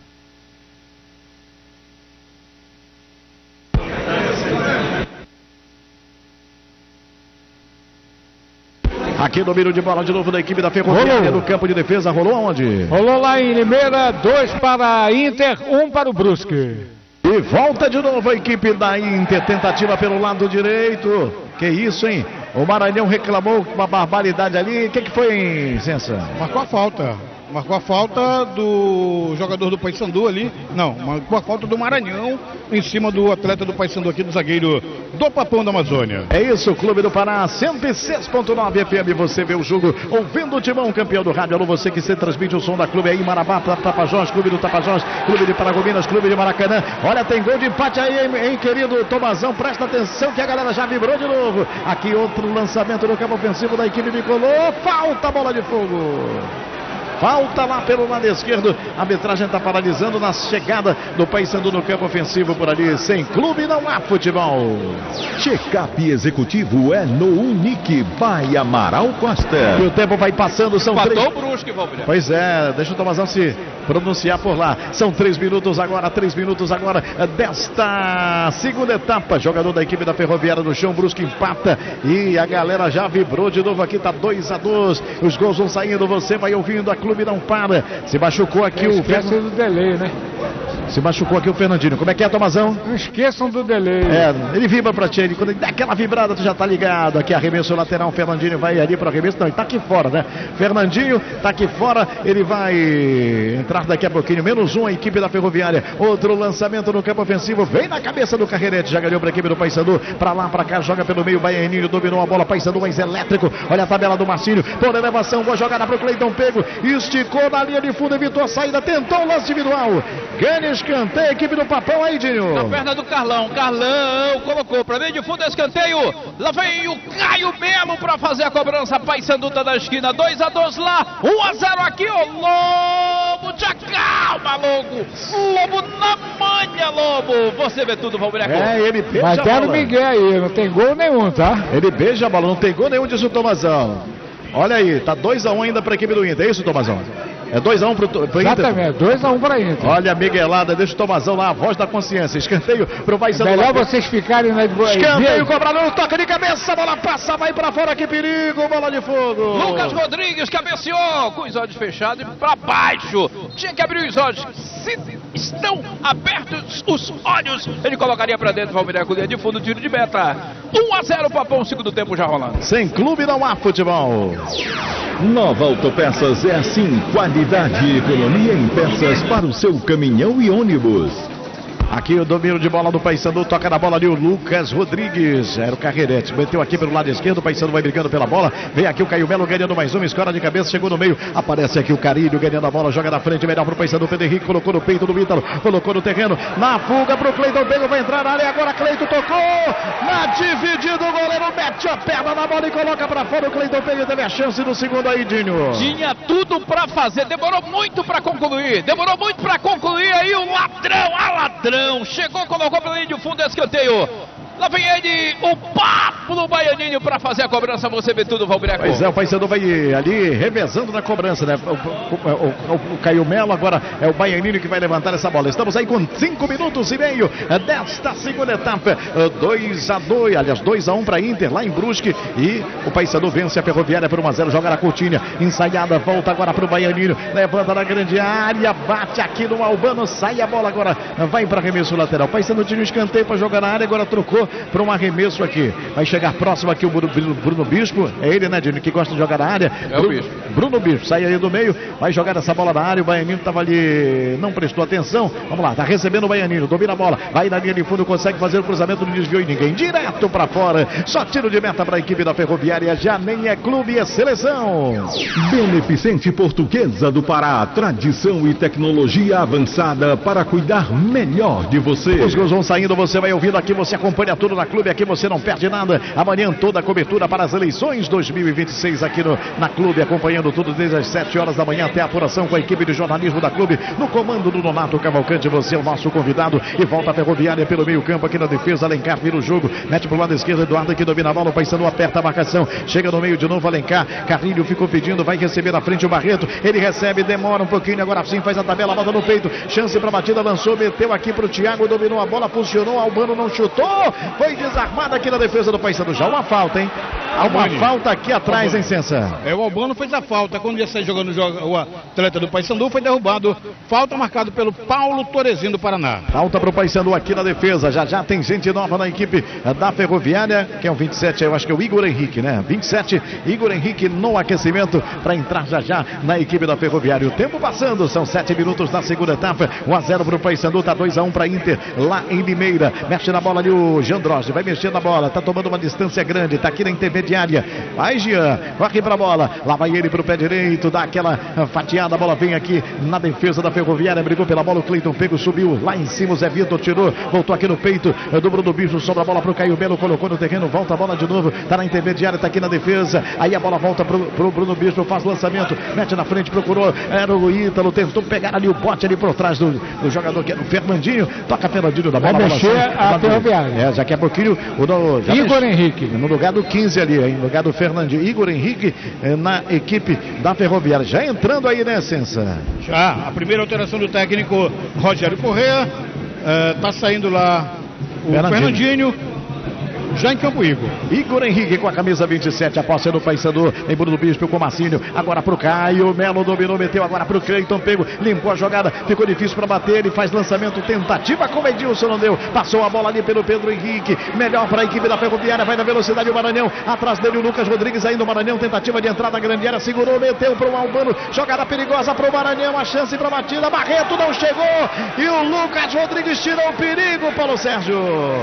Aqui domínio de bola de novo da equipe da Ferroviária no campo de defesa. Rolou aonde? Rolou lá em Limeira, 2 para a Inter, 1 para o Brusque. E volta de novo a equipe da Inter, tentativa pelo lado direito. Que isso, hein? O Maranhão reclamou uma barbaridade ali. O que foi, hein, Sensa? Marcou a falta. Marcou a falta do jogador do Paysandu ali. Não, marcou a falta do Maranhão em cima do atleta do Paysandu aqui, do zagueiro do Papão da Amazônia. É isso, Clube do Pará, 106.9 FM. Você vê o jogo ouvindo o Timão, campeão do rádio. Alô, você que se transmite o som da Clube aí, Marabá, Tapajós, Clube do Tapajós, Clube de Paragominas, Clube de Maracanã. Olha, tem gol de empate aí, hein, querido Tomazão. Presta atenção que a galera já vibrou de novo. Aqui outro lançamento no campo ofensivo da equipe bicolor. Falta, bola de fogo. Falta lá pelo lado esquerdo. A arbitragem está paralisando na chegada do Paysandu no campo ofensivo por ali. Sem clube não há futebol. Check-up executivo é no Unique by Amaral Costa. E o tempo vai passando, são Empatou 3... o Brusque, Valmir. Pois é, deixa o Tomazão se pronunciar por lá. São 3 minutos agora desta segunda etapa. Jogador da equipe da Ferroviária no chão, Brusque empata e a galera já vibrou de novo aqui, tá 2-2. Os gols vão saindo, você vai ouvindo, a Clube não para. Se machucou aqui o Esqueçam do delay, né? Se machucou aqui o Fernandinho. Como é que é, Tomazão? Não esqueçam do delay. É, ele vibra pra ti. Quando ele dá aquela vibrada, tu já tá ligado. Aqui arremesso lateral, o Fernandinho vai ali pro arremesso. Não, ele tá aqui fora, né? Fernandinho tá aqui fora. Ele vai entrar daqui a pouquinho. -1 a equipe da Ferroviária. Outro lançamento no campo ofensivo. Vem na cabeça do Carrerete. Já ganhou pra equipe do Paysandu. Pra lá, pra cá. Joga pelo meio. Baianinho dominou a bola. Paysandu mais elétrico. Olha a tabela do Marcinho. Por elevação. Boa jogada pro Cleiton Pego. Esticou na linha de fundo. Evitou a saída. Tentou o lance individual. Ganha escanteio. Equipe do Papão aí, Dinho. Na perna do Carlão. Carlão colocou pra meio de fundo, escanteio. Lá vem o Caio Melo pra fazer a cobrança. Paysandu tá na esquina. 2-2 lá. 1-0 aqui. O Lobo. Te acalma, Lobo. Lobo na manha, Lobo. Você vê tudo, Valmir. É, ele beija mas a deram bola. Miguel aí. Não tem gol nenhum, tá? Ele beija a bola. Não tem gol nenhum, disso o Tomazão. Olha aí, tá 2-1 ainda pra equipe do Inter. É isso, Tomazão? É 2-1 pro Inter. Exatamente, 2-1 para Inter. Olha a miguelada, deixa o Tomazão lá, a voz da consciência. Escanteio pro Paysandu. Melhor vocês ficarem na... Escanteio, cobrador, toca de cabeça, a bola passa, vai pra fora, que perigo, bola de fogo. Lucas Rodrigues cabeceou com os olhos fechados e pra baixo. Tinha que abrir os olhos. Se estão abertos os olhos, ele colocaria pra dentro, Valmireco, linha de fundo, tiro de meta. 1-0, Papão, segundo tempo já rolando. Sem clube não há futebol. Nova Autopeças é assim, qualidade e economia em peças para o seu caminhão e ônibus. Aqui o domínio de bola do Paysandu, toca na bola ali o Lucas Rodrigues, era o Carreirete, meteu aqui pelo lado esquerdo, o Paysandu vai brigando pela bola, vem aqui o Caio Melo ganhando mais uma, escora de cabeça, chegou no meio, aparece aqui o Carilho ganhando a bola, joga na frente, melhor pro Paysandu, Pedro Henrique colocou no peito do Ítalo, colocou no terreno, na fuga pro Cleiton Pego, vai entrar na área, agora Cleiton tocou, na dividida o goleiro mete a perna na bola e coloca pra fora, o Cleiton Pego teve a chance do segundo aí, Dinho. Tinha tudo pra fazer, demorou muito pra concluir aí o ladrão, chegou, colocou pela linha de fundo, escanteio. Lá vem ele, o Pablo Baianinho para fazer a cobrança, você vê tudo, Valmireco. Pois é, o Paysandu vai ali revezando na cobrança, né? O Caio Melo, agora é o Baianinho que vai levantar essa bola. Estamos aí com 5 minutos e meio desta segunda etapa. 2-2, aliás, 2-1 para Inter, lá em Brusque. E o Paysandu vence a Ferroviária por 1-0, joga na Coutinha, ensaiada, volta agora para o Baianinho, levanta na grande área, bate aqui no Albano, sai a bola agora, vai para arremesso lateral. O Paysandu tinha um escanteio para jogar na área, agora trocou para um arremesso aqui. Vai chegar próximo aqui o Bruno Bispo. É ele, né, Dino, que gosta de jogar na área. É o Bispo. Bruno Bispo sai aí do meio, vai jogar essa bola na área. O Baianinho estava ali, não prestou atenção. Vamos lá, tá recebendo o Baianinho, domina a bola, vai na linha de fundo, consegue fazer o cruzamento, não desviou e ninguém. Direto para fora. Só tiro de meta para a equipe da Ferroviária. Já nem é clube, é seleção. Beneficente Portuguesa do Pará. Tradição e tecnologia avançada para cuidar melhor de você. Os gols vão saindo, você vai ouvindo aqui, você acompanha tudo na Clube, aqui você não perde nada. Amanhã toda a cobertura para as eleições 2026 aqui na Clube, acompanhando tudo desde as 7 horas da manhã até a apuração com a equipe de jornalismo da Clube, no comando do Nonato Cavalcante. Você é o nosso convidado e volta a Ferroviária pelo meio campo aqui na defesa. Alencar vira o jogo, mete pro lado esquerdo, Eduardo que domina a bola, o Paysandu aperta a marcação, chega no meio de novo, Alencar, Carrilho ficou pedindo, vai receber na frente o Barreto, ele recebe, demora um pouquinho, agora sim faz a tabela, bota no peito, chance para batida, lançou, meteu aqui pro Thiago, dominou a bola, posicionou, Albano não chutou, foi desarmado aqui na defesa do Paysandu. Já uma falta, hein? Há uma falta aqui atrás, hein, Sensa? O Albano fez a falta. Quando ia sair jogando o atleta do Paysandu, foi derrubado. Falta marcado pelo Paulo Torezinho do Paraná. Falta pro Paysandu aqui na defesa. Já tem gente nova na equipe da Ferroviária. Quem é o 27? Eu acho que é o Igor Henrique, né? 27, Igor Henrique no aquecimento para entrar já na equipe da Ferroviária. O tempo passando, são 7 minutos da segunda etapa. 1-0 pro Paysandu, tá 2-1 para Inter lá em Limeira. Mexe na bola ali o Jandroge, vai mexer na bola, tá tomando uma distância grande, tá aqui na intermediária. Vai Jean, corre pra bola, lá vai ele pro pé direito, dá aquela fatiada, a bola vem aqui na defesa da Ferroviária, brigou pela bola, o Cleiton Pego subiu lá em cima, o Zé Vitor tirou, voltou aqui no peito do Bruno Bicho, sobra a bola pro Caio Melo, colocou no terreno, volta a bola de novo, tá na intermediária, tá aqui na defesa, aí a bola volta pro Bruno Bicho, faz lançamento, mete na frente, procurou, era o Ítalo, tentou pegar ali o bote ali por trás do jogador que era o Fernandinho, toca Fernandinho da bola. Vai mexer a Ferroviária. Já que é pouquinho, Igor Henrique. No lugar do 15 ali, no lugar do Fernandinho. Igor Henrique na equipe da Ferroviária. Já entrando aí, né, Sensa? Já, a primeira alteração do técnico Rogério Corrêa. Tá saindo lá o Fernandinho. Já em campo, Igor Henrique com a camisa 27, a posse do Paysandu, em Bruno Bispo com o Marcinho, agora pro Caio Melo, dominou, meteu agora pro Cleiton Pego, limpou a jogada, ficou difícil para bater, ele faz lançamento, tentativa com o Edilson, não deu, passou a bola ali pelo Pedro Henrique, melhor para a equipe da Ferroviária, vai na velocidade o Maranhão, atrás dele o Lucas Rodrigues, ainda o Maranhão, tentativa de entrada na grande área, segurou, meteu pro Albano, jogada perigosa pro Maranhão, a chance para batida, Barreto não chegou, e o Lucas Rodrigues tirou o perigo, Paulo Sérgio.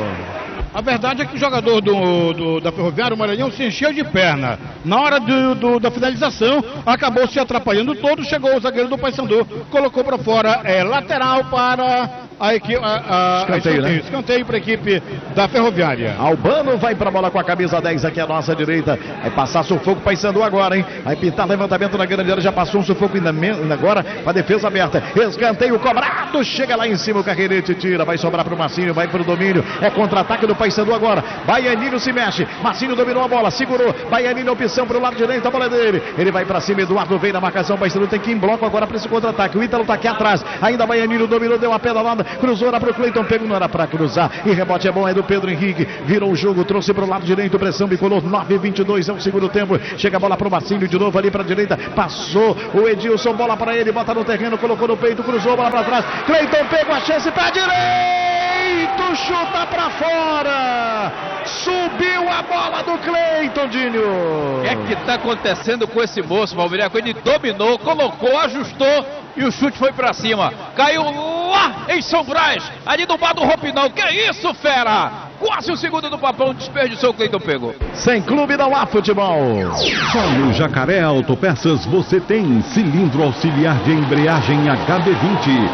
A verdade é que o jogador da Ferroviária, o Maranhão, se encheu de perna. Na hora da finalização, acabou se atrapalhando todo. Chegou o zagueiro do Paysandu, colocou para fora. É lateral para a equipe. Escanteio para a equipe da Ferroviária. Albano vai para a bola com a camisa 10 aqui à nossa direita. Vai passar sufoco para Paysandu agora, hein? Vai pintar levantamento na grande área. Já passou um sufoco ainda agora com a defesa aberta. Escanteio cobrado. Chega lá em cima o Carreirete, tira. Vai sobrar para o Marcinho. Vai para o domínio. É contra-ataque do Paysandu agora. Baianinho se mexe. Marcinho dominou a bola. Segurou. Baianinho opção para o lado direito. A bola é dele. Ele vai para cima. Eduardo vem na marcação. Paysandu tem que ir em bloco agora para esse contra-ataque. O Ítalo está aqui atrás. Ainda Baianinho dominou. Deu uma pedalada. Cruzou para o Cleiton. Pego não era para cruzar. E rebote é bom. É do Pedro Henrique. Virou o jogo. Trouxe para o lado direito. Pressão bicolor. 9-22 é o segundo tempo. Chega a bola para o Marcinho de novo ali para a direita. Passou o Edilson. Bola para ele. Bota no terreno. Colocou no peito. Cruzou. Bola para trás. Cleiton pegou a chance para a direita. Chuta para fora. Subiu a bola do Cleiton, Dinho. O que é que está acontecendo com esse moço, Valmiriaco? Ele dominou, colocou, ajustou e o chute foi para cima. Caiu lá em São Brás, ali do bar do Roupinão. Que é isso, fera? Quase o segundo do Papão, desperdiçou, o Cleiton pegou. Sem clube não há futebol. Só no Jacaré Autopeças você tem cilindro auxiliar de embreagem HB20,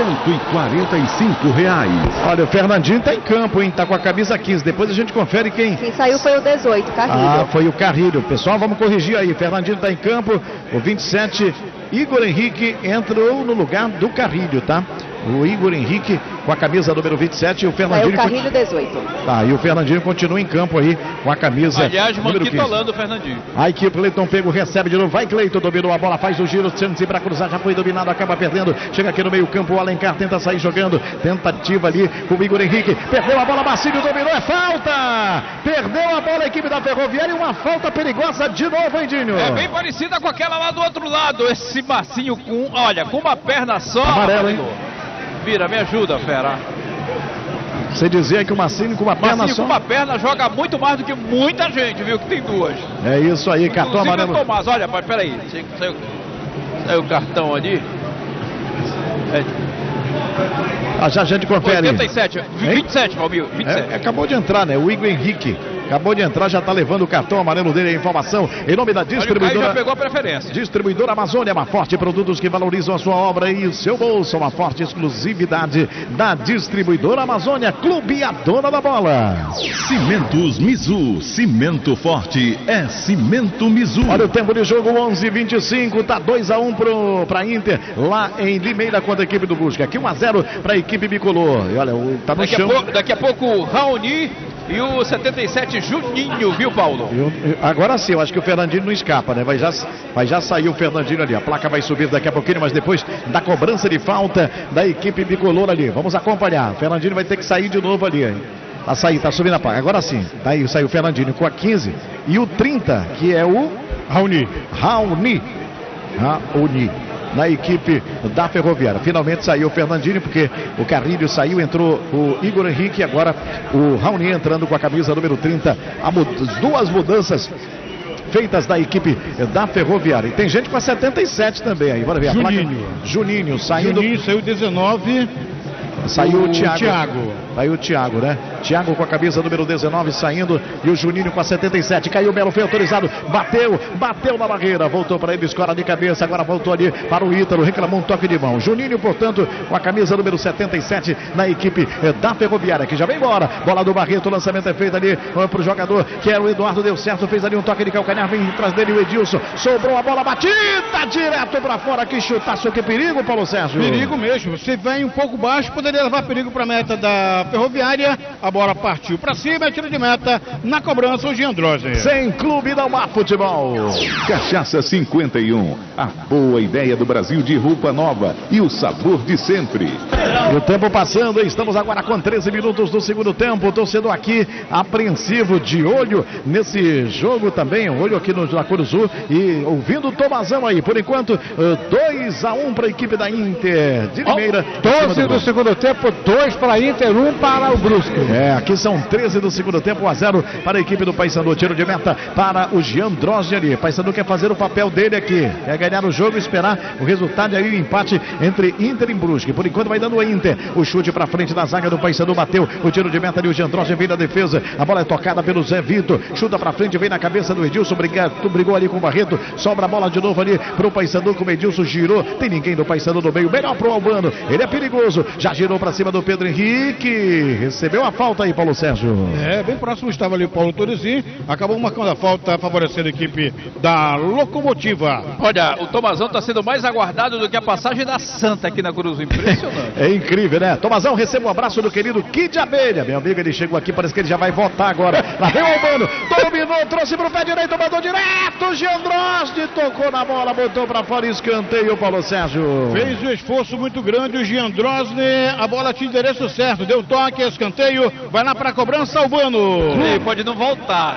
R$145. Olha, o Fernandinho tá em campo, hein? Tá com a camisa 15. Depois a gente confere quem saiu foi o 18, Carrilho. Ah, foi o Carrilho. Pessoal, vamos corrigir aí. Fernandinho tá em campo. O 27, Igor Henrique, entrou no lugar do Carrilho, tá? O Igor Henrique com a camisa número 27 e o Fernandinho. É o Carrilho 18. Tá, e o Fernandinho continua em campo aí com a camisa. Aliás, número 15. manquitolando o Fernandinho. A equipe Cleiton pego, recebe de novo. Vai Cleiton, dominou a bola, faz o giro, chance para cruzar, já foi dominado, acaba perdendo. Chega aqui no meio-campo, o Alencar tenta sair jogando. Tentativa ali com o Igor Henrique. Perdeu a bola, Marcinho dominou, é falta! Perdeu a bola a equipe da Ferroviária e uma falta perigosa de novo, hein, Dinho? É bem parecida com aquela lá do outro lado. Esse Marcinho com uma perna só. Amarelo, hein? Vira, me ajuda, fera. Você dizia que o Marcinho com uma perna Marcinho só. com uma perna joga muito mais do que muita gente, viu? Que tem duas. É isso aí, cartão amarelo. Tomás, olha, peraí. Saiu o cartão ali. Já a gente confere. 87, 27, Valmir, 27. Acabou de entrar, né? O Igor Henrique. Acabou de entrar, já está levando o cartão amarelo dele, a informação em nome da distribuidora. Já pegou a preferência. Distribuidora Amazônia, uma forte produtos que valorizam a sua obra e o seu bolso, uma forte exclusividade da distribuidora Amazônia, clube a dona da bola. Cimentos Mizu, cimento forte é Cimento Mizu. Olha o tempo de jogo, 11:25, tá 2-1 para Inter, lá em Limeira contra a equipe do Brusque. Aqui 1-0 para a equipe bicolor. E olha, tá no chão. Daqui a pouco o Raoni e o 77 Juninho, viu, Paulo? Agora sim, eu acho que o Fernandinho não escapa, né? Vai já sair o Fernandinho ali. A placa vai subir daqui a pouquinho, mas depois da cobrança de falta da equipe bicolor ali. Vamos acompanhar. O Fernandinho vai ter que sair de novo ali, hein? Tá subindo a placa. Agora sim. Tá aí, saiu o Fernandinho com a 15 e o 30, que é o Raoni. Na equipe da Ferroviária. Finalmente saiu o Fernandinho, porque o Carrilho saiu, entrou o Igor Henrique e agora o Raoni entrando com a camisa número 30. Duas mudanças feitas da equipe da Ferroviária. E tem gente com a 77 também aí. Bora ver a placa. Juninho saindo. Juninho saiu 19. Saiu o Thiago. Saiu o Thiago, né? Thiago com a camisa número 19 saindo e o Juninho com a 77. Caiu o Melo, foi autorizado. Bateu na barreira. Voltou para ele, escora de cabeça. Agora voltou ali para o Ítalo. Reclamou um toque de mão. Juninho, portanto, com a camisa número 77 na equipe da Ferroviária, que já vem embora. Bola do Barreto, o lançamento é feito ali para o jogador que era o Eduardo. Deu certo, fez ali um toque de calcanhar. Vem atrás dele o Edilson. Sobrou a bola batida direto para fora. Que chutaço, que perigo, Paulo Sérgio. Perigo mesmo. Você vem um pouco baixo, poderia levar perigo para a meta da Ferroviária. A bola partiu para cima, é tiro de meta na cobrança, o Jean Drosen. Sem clube não há futebol. Cachaça 51, a boa ideia do Brasil de roupa nova e o sabor de sempre. E o tempo passando, estamos agora com 13 minutos do segundo tempo. O torcedor aqui apreensivo, de olho nesse jogo também, olho aqui no Curuzu e ouvindo o Tomazão aí. Por enquanto, 2-1 para a equipe da Inter de Limeira. 12 do segundo tempo, 2 para a Inter, 1 para o Brusque. Aqui são 13 do segundo tempo, 1-0 para a equipe do Paysandu. Tiro de meta para o Jean Drosgeri. Paysandu quer fazer o papel dele aqui, quer ganhar o jogo e esperar o resultado e aí o empate entre Inter e Brusque. Por enquanto vai dando o Inter. O chute para frente da zaga do Paysandu, bateu o tiro de meta ali, o Jean Drosgeri vem na defesa. A bola é tocada pelo Zé Vitor, chuta para frente, vem na cabeça do Edilson, brigou ali com o Barreto, sobra a bola de novo ali para o Paysandu, como o Edilson girou, tem ninguém do Paysandu no meio, melhor para o Albano, ele é perigoso, já girou para cima do Pedro Henrique, recebeu a falta aí, Paulo Sérgio. Bem próximo estava ali o Paulo Torres, acabou marcando a falta, favorecendo a equipe da Locomotiva. Olha, o Tomazão está sendo mais aguardado do que a passagem da Santa aqui na Cruz, impressionante. É incrível, né? Tomazão, receba um abraço do querido Kid Abelha, meu amigo, ele chegou aqui, parece que ele já vai votar agora. Lá vem o Albano, dominou, trouxe pro pé direito, mandou direto, Giandrosti tocou na bola, botou pra fora, escanteio, Paulo Sérgio. Fez um esforço muito grande o Giandrosti, a bola tinha endereço certo, deu toque, escanteio, vai lá pra cobrança, Albano. Ele pode não voltar,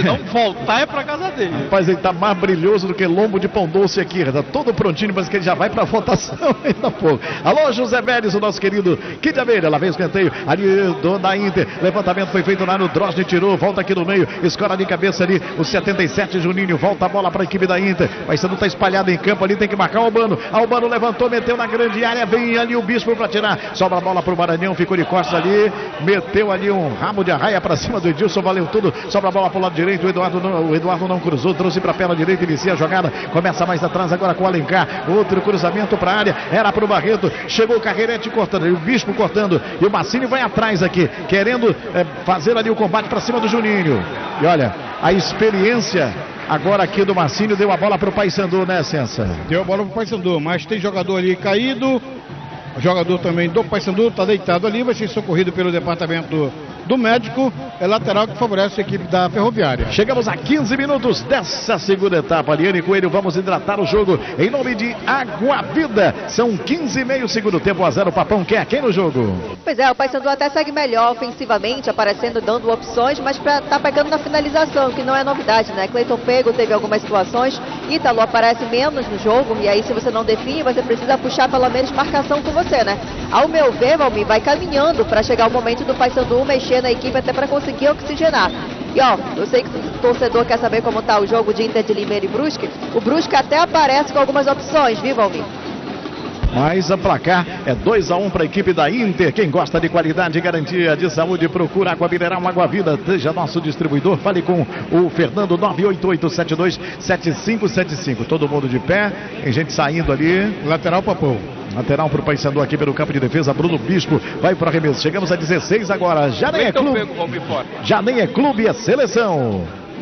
é pra casa dele. Rapaz, ele tá mais brilhoso do que lombo de pão doce aqui, tá todo prontinho, mas que ele já vai pra votação ainda há pouco. Alô, José Vélez, o nosso querido Kid Abelha, lá vem o escanteio, ali da Inter, levantamento foi feito lá no Drosne, tirou, volta aqui no meio, escora de cabeça ali, o 77, Juninho, volta a bola para a equipe da Inter, mas você não está espalhado em campo ali, tem que marcar o Albano, Albano levantou, meteu na grande área, vem ali o Bispo para tirar, sobra a bola para o Maranhão, ficou de costas ali, meteu ali um ramo de arraia para cima do Edilson, valeu tudo, sobra a bola para o lado direito, o Eduardo não cruzou, trouxe para a perna direita, inicia a jogada, começa mais atrás agora com o Alencar, outro cruzamento para a área, era para o Barreto, chegou o Carreirete cortando, o Bispo cortando, e o Massini vai atrás aqui, querendo fazer ali o combate para cima do Juninho. E olha, a experiência agora aqui do Marcinho deu a bola para o Paysandu, né, Sensa? Deu a bola para o Paysandu, mas tem jogador ali caído. O jogador também do Paysandu está deitado ali, vai ser socorrido pelo departamento do médico. É lateral que favorece a equipe da Ferroviária. Chegamos a 15 minutos dessa segunda etapa. Ariane Coelho, vamos hidratar o jogo em nome de Água Vida. São 15 e meio, segundo tempo, 1-0. Papão quer quem no jogo? Pois é, o Paysandu até segue melhor ofensivamente, aparecendo, dando opções, mas tá pegando na finalização, que não é novidade, né? Cleiton Pego teve algumas situações, Ítalo aparece menos no jogo, e aí se você não define, você precisa puxar pelo menos marcação com você, né? Ao meu ver, Valmir, vai caminhando para chegar o momento do Paysandu mexer na equipe até para conseguir oxigenar. E ó, eu sei que o torcedor quer saber como tá o jogo de Inter de Limeira e Brusque. O Brusque até aparece com algumas opções, viu, Valmir? Mas a placar é 2-1 para a equipe da Inter. Quem gosta de qualidade e garantia de saúde, procura Água Mineral, Água Vida. Seja nosso distribuidor. Fale com o Fernando, 988-72-7575. Todo mundo de pé. Tem gente saindo ali. Lateral Papão. Lateral para o Paysandu aqui pelo campo de defesa. Bruno Bispo vai para o arremesso. Chegamos a 16 agora. Já nem é clube. Já nem é clube, é seleção.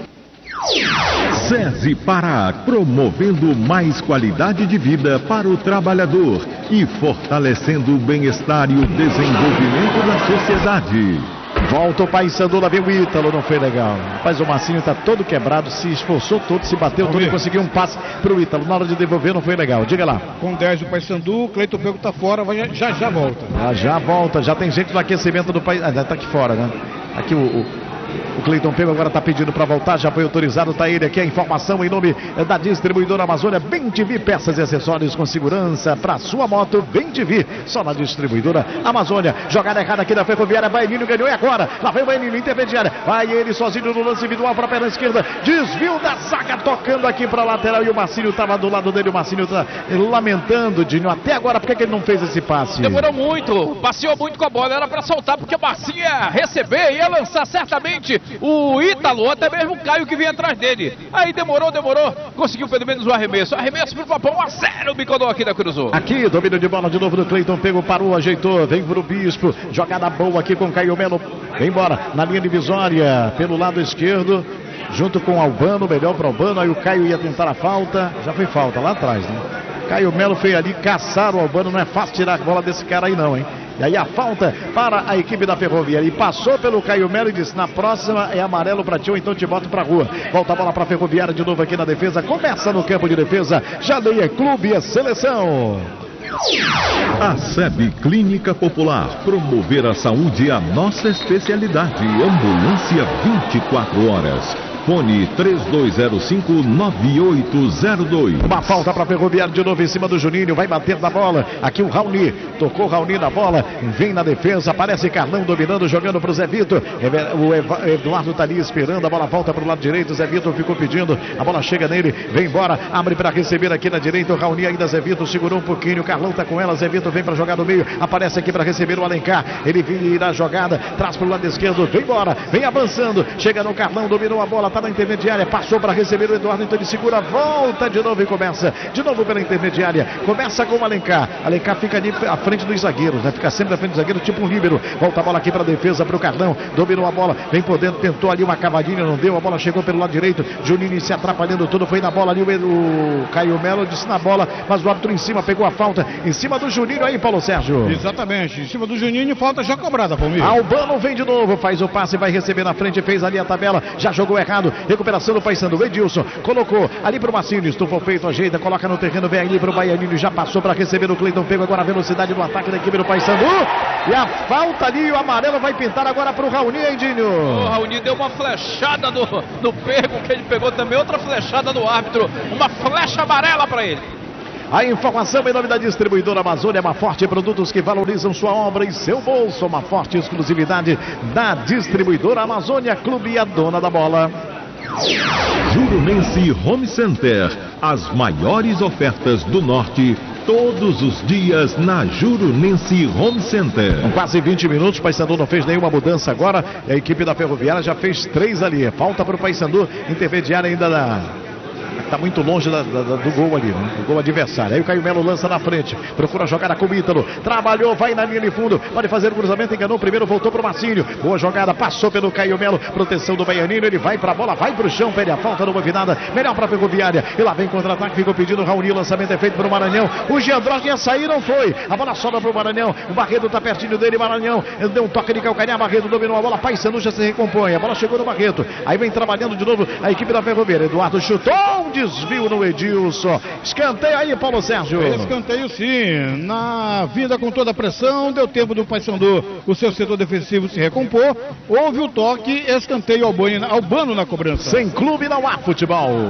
SESI Pará, promovendo mais qualidade de vida para o trabalhador e fortalecendo o bem-estar e o desenvolvimento da sociedade. Volta o Paysandu, lá vem o Ítalo, não foi legal. Mas o Marcinho está todo quebrado, se esforçou todo, se bateu todo e conseguiu um passe para o Ítalo. Na hora de devolver não foi legal, diga lá. Com 10 o Paysandu, o Cleiton Pego está fora, já volta. Já volta, já tem gente no aquecimento do Paysandu. Está aqui fora, né? Aqui o Cleiton Pego agora está pedindo para voltar, já foi autorizado, está ele aqui, a informação em nome da distribuidora Amazônia, Bem TV, peças e acessórios com segurança para sua moto, Bem TV, só na distribuidora Amazônia. Jogada errada aqui da Ferroviária, Baininho ganhou e agora, lá vem o Baininho, intermediária, vai ele sozinho no lance individual para a perna esquerda, desvio da zaga, tocando aqui para a lateral e o Marcinho estava do lado dele, o Marcinho está lamentando, Dinho, até agora, por que ele não fez esse passe? Demorou muito, passeou muito com a bola, era para soltar, porque o Marcinho ia receber, ia lançar certamente o Ítalo, até mesmo o Caio que vinha atrás dele. Aí demorou, conseguiu pelo menos o arremesso pro Papão, 1-0, o Bicodó aqui da Cruzou. Aqui, domínio de bola de novo do Cleiton, pegou, parou, ajeitou, vem pro Bispo, jogada boa aqui com Caio Melo, vem embora, na linha divisória, pelo lado esquerdo, junto com o Albano, melhor para o Albano, aí o Caio ia tentar a falta, já foi falta lá atrás, né? Caio Melo foi ali caçar o Albano, não é fácil tirar a bola desse cara aí não, hein? E aí a falta para a equipe da Ferroviária. E passou pelo Caio Melo e disse, na próxima é amarelo para ti ou então te boto pra rua. Volta a bola para a Ferroviária de novo aqui na defesa. Começa no campo de defesa. Já nem é clube, é seleção. A SEB Clínica Popular. Promover a saúde é a nossa especialidade. Ambulância 24 horas. Fone 3205-9802. Uma falta para Ferroviário de novo em cima do Juninho. Vai bater na bola. Aqui o Raoni. Tocou Raoni na bola. Vem na defesa. Aparece Carlão dominando, jogando para o Zé Vitor. O Eduardo está ali esperando. A bola volta para o lado direito. Zé Vitor ficou pedindo. A bola chega nele. Vem embora. Abre para receber aqui na direita. O Raoni ainda. Zé Vitor segurou um pouquinho. O Carlão está com ela. Zé Vitor vem para jogar no meio. Aparece aqui para receber o Alencar. Ele vira a jogada. Traz para o lado esquerdo. Vem embora. Vem avançando. Chega no Carlão. Dominou a bola. Está na intermediária. Passou para receber o Eduardo. Então ele segura. Volta de novo e começa. De novo pela intermediária. Começa com o Alencar. Alencar fica ali à frente dos zagueiros. Né? Fica sempre à frente dos zagueiros. Tipo um líbero. Volta a bola aqui para a defesa. Para o Carlão. Dominou a bola. Vem por dentro. Tentou ali uma cavadinha. Não deu. A bola chegou pelo lado direito. Juninho se atrapalhando todo. Foi na bola ali. O Caio Melo disse na bola. Mas o árbitro em cima pegou a falta. Em cima do Juninho aí, Paulo Sérgio. Exatamente. Em cima do Juninho. Falta já cobrada, Palmeiras. Albano vem de novo. Faz o passe. Vai receber na frente. Fez ali a tabela. Já jogou errado. Recuperação do Paysandu. Edilson colocou ali pro Marcinho. Estufa o peito. Ajeita. Coloca no terreno. Vem ali pro Baianinho. Já passou para receber o Cleiton. Pegou agora a velocidade do ataque da equipe do Paysandu. E a falta ali. O amarelo vai pintar agora pro Raoni, hein, Dinho? O Raoni deu uma flechada no pego que ele pegou também. Outra flechada do árbitro. Uma flecha amarela para ele. A informação em nome da distribuidora Amazônia, uma forte produtos que valorizam sua obra e seu bolso. Uma forte exclusividade da distribuidora Amazônia, Clube e a dona da bola. Jurunense Home Center, as maiores ofertas do norte, todos os dias na Jurunense Home Center. Com quase 20 minutos, o Paysandu não fez nenhuma mudança agora. A equipe da Ferroviária já fez 3 ali. Falta para o Paysandu, intermediária ainda está muito longe do gol ali, né? O gol adversário. Aí o Caio Melo lança na frente, procura jogar com o Ítalo, trabalhou, vai na linha de fundo, pode fazer o cruzamento, enganou primeiro, voltou para o Marcinho. Boa jogada, passou pelo Caio Melo, proteção do Baianinho, ele vai para a bola, vai para o chão, pede a falta, não houve nada, melhor para a Ferroviária. E lá vem contra-ataque, ficou pedindo o Raoni, lançamento é feito para o Maranhão. O Giandrotti ia sair, não foi. A bola sobra para o Maranhão, o Barreto está pertinho dele, Maranhão deu um toque de calcanhar, Barreto dominou a bola, Paysandu já se recompõe, a bola chegou no Barreto. Aí vem trabalhando de novo a equipe da Ferroviária. Eduardo chutou, um desvio no Edilson. Escanteio aí, Paulo Sérgio. Escanteio sim. Na vida com toda a pressão, deu tempo do Paysandu, o seu setor defensivo se recompor. Houve o toque, escanteio Albano na cobrança. Sem clube não há futebol.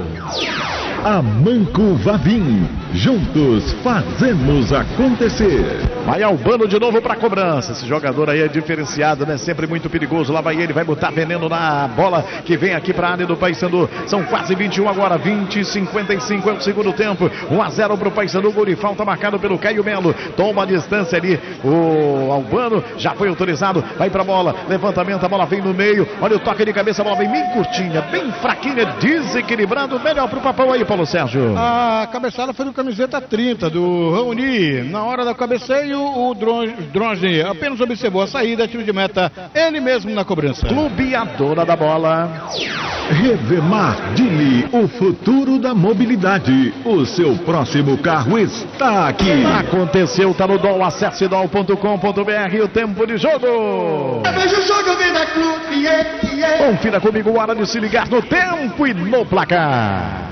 Amanco Vavim, juntos fazemos acontecer. Vai Albano de novo para a cobrança. Esse jogador aí é diferenciado, né? Sempre muito perigoso. Lá vai ele, vai botar veneno na bola que vem aqui para a área do Paysandu. São quase 21 agora, 20:55 é o segundo tempo. 1-0 para o Paysandu. Gol de falta marcado pelo Caio Melo. Toma a distância ali. O Albano já foi autorizado. Vai para a bola. Levantamento, a bola vem no meio. Olha o toque de cabeça, a bola vem bem curtinha, bem fraquinha, desequilibrando. Melhor para o Papão aí, Paulo Sérgio. A cabeçada foi no camiseta 30 do Raoni. Na hora da cabeceio, o Dronge apenas observou a saída, tiro de meta, ele mesmo na cobrança. Clube a dona da bola. Revemar Dili, o futuro da mobilidade. O seu próximo carro está aqui. Aconteceu, tá no DOL, acesse dol.com.br, o tempo de jogo. Veja o jogo, vem da Clube. Confira comigo, hora de se ligar no tempo e no placar.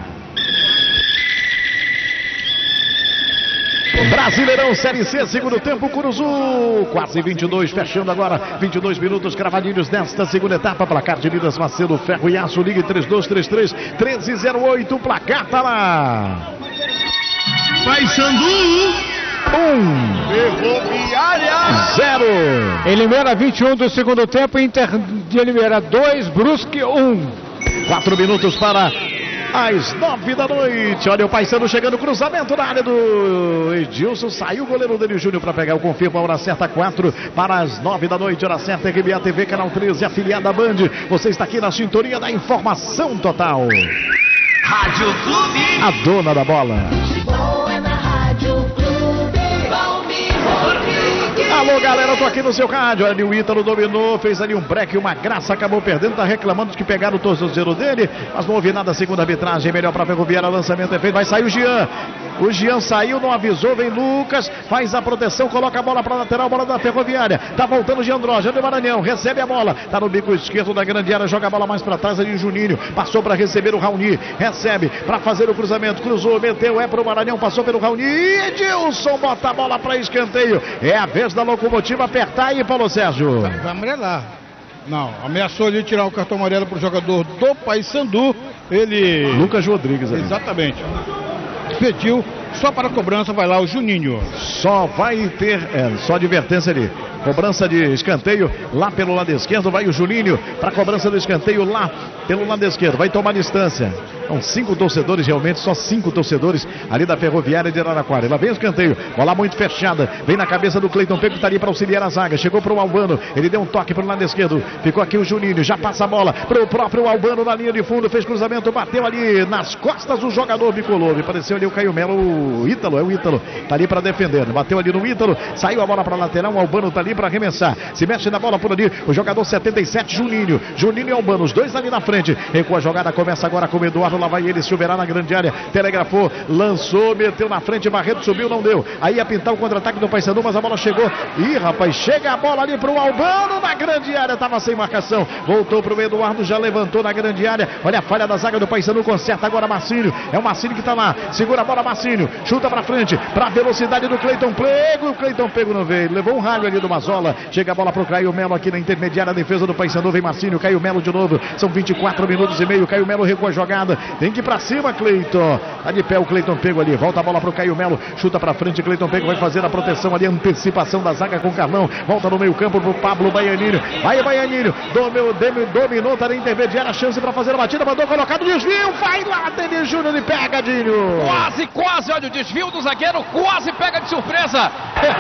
Brasileirão Série C, segundo tempo, Curuzu, quase 22, fechando agora, 22 minutos cravadinhos nesta segunda etapa, placar de Minas Macedo, Ferro e Aço, ligue 3233-1308, o placar tá lá. Paysandu 1, Ferroviária 0. Em Limeira, 21 do segundo tempo, Inter de Limeira 2, Brusque 1. 4 minutos para às 9 da noite. Olha o Paysandu chegando, cruzamento na área do Edilson. Saiu o goleiro dele, Júnior, para pegar o confirmo. A hora certa, 4 para as 9 da noite. Hora certa, RBA TV, Canal 13, afiliada à Band. Você está aqui na sintonia da informação total. Rádio Clube. A dona da bola. Alô, galera, eu tô aqui no seu rádio. Olha ali, o Ítalo dominou, fez ali um break, uma graça, acabou perdendo, tá reclamando de que pegaram o torcedor dele, mas não houve nada, segunda arbitragem, melhor pra Ferroviária, lançamento é feito, vai sair o Jean. O Jean saiu, não avisou, vem Lucas, faz a proteção, coloca a bola pra lateral, bola da Ferroviária. Tá voltando o Giandrotti, do Maranhão, recebe a bola, tá no bico esquerdo da grande área, joga a bola mais pra trás ali o Juninho, passou pra receber o Raoni, recebe pra fazer o cruzamento, cruzou, meteu, é pro Maranhão, passou pelo Raoni, e Edilson bota a bola pra escanteio. É a vez da Locomotiva apertar aí, Paulo Sérgio. Vai amarelar. Não, ameaçou ali tirar o cartão amarelo para o jogador do Paysandu. Ele... Lucas Rodrigues ali. Exatamente. Pediu só para a cobrança, vai lá o Juninho. Só vai ter, só advertência ali. Cobrança de escanteio lá pelo lado esquerdo. Vai o Juninho para a cobrança do escanteio lá pelo lado esquerdo. Vai tomar distância. São 5 torcedores, realmente, só 5 torcedores ali da Ferroviária de Araraquara. Lá vem o escanteio, bola muito fechada. Vem na cabeça do Cleiton Pego, que está ali para auxiliar a zaga. Chegou para o Albano, ele deu um toque para o lado esquerdo. Ficou aqui o Juninho, já passa a bola para o próprio Albano na linha de fundo. Fez cruzamento, bateu ali nas costas do jogador bicolor. Me pareceu ali o Caio Melo, o Ítalo, é o Ítalo. Está ali para defender. Bateu ali no Ítalo, saiu a bola para a lateral. O Albano está ali para arremessar. Se mexe na bola por ali, o jogador 77, Juninho. Juninho e Albano, os dois ali na frente. Recua a jogada, começa agora com o Eduardo. Lá vai ele, Silverá na grande área. Telegrafou, lançou, meteu na frente. Barreto subiu, não deu. Aí ia pintar o contra-ataque do Paysandu, mas a bola chegou. Ih, rapaz, chega a bola ali pro Albano na grande área. Tava sem marcação. Voltou pro Eduardo, já levantou na grande área. Olha a falha da zaga do Paysandu, conserta agora Marcílio. É o Marcílio que tá lá. Segura a bola, Marcílio. Chuta pra frente, pra velocidade do Cleiton Pego. O Cleiton Pego não veio. Levou um ralho ali do Mazola. Chega a bola pro Caio Melo aqui na intermediária. A defesa do Paysandu. Vem Marcílio, Caio Melo de novo. São 24 minutos e meio. Caio Melo recua a jogada. Tem que ir pra cima, Cleiton. Tá de pé o Cleiton Pego ali. Volta a bola pro Caio Melo. Chuta pra frente. Cleiton Pego vai fazer a proteção ali. Antecipação da zaga com o Carlão. Volta no meio campo pro Pablo Baianinho. Vai Baianinho. Dominou, tá na intermediária. A chance pra fazer a batida. Mandou colocado. Desvio. Vai lá, Denis Júnior e pega, Dinho. Quase. Olha o desvio do zagueiro. Quase pega de surpresa.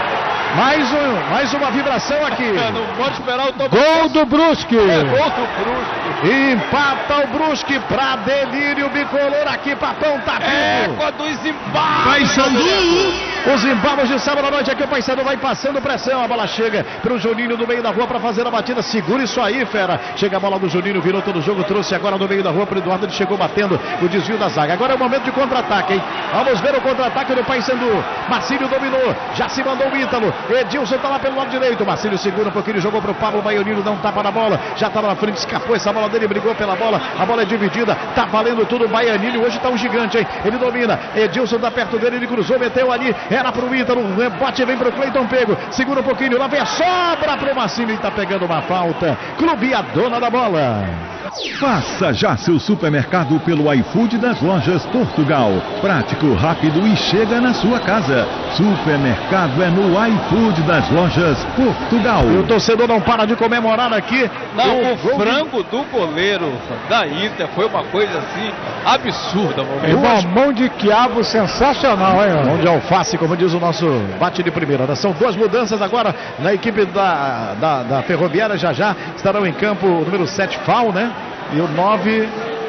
Mais uma vibração aqui. Não pode esperar o Gol do Brusque. Gol do Brusque. Empata o Brusque pra delírio bicolor aqui. Papão tá vivo. Quando os embalos. Paysandu. Os embalos de sábado à noite aqui. O Paysandu vai passando pressão. A bola chega pro Juninho do meio da rua pra fazer a batida. Segura isso aí, fera. Chega a bola do Juninho, virou todo o jogo. Trouxe agora no meio da rua pro Eduardo. Ele chegou batendo o desvio da zaga. Agora é o momento de contra-ataque, hein? Vamos ver o contra-ataque do Paysandu. Marcílio dominou. Já se mandou o Ítalo. Edilson tá lá pelo lado direito. Marcílio segura um pouquinho. Jogou pro Pablo Baianinho. Dá um tapa na bola. Já tá lá na frente. Escapou essa bola dele. Brigou pela bola. A bola é dividida. Tá valendo tudo. O Baianinho hoje tá um gigante, hein? Ele domina. Edilson tá perto dele. Ele cruzou. Meteu ali. Era pro Ítalo. O rebote vem pro Cleiton Pego. Segura um pouquinho. Lá vem a sobra pro Marcílio. E tá pegando uma falta. Clube a dona da bola. Faça já seu supermercado pelo iFood das lojas Portugal. Prático, rápido e chega na sua casa. Supermercado é no iFood das lojas Portugal. E o torcedor não para de comemorar aqui. Não, o frango do goleiro da Inter foi uma coisa assim absurda. É uma mão de quiabo sensacional, hein? Mão de alface, como diz o nosso bate de primeira. São duas mudanças agora na equipe da Ferroviária. Já estarão em campo o número 7, Fal, né? E o 9,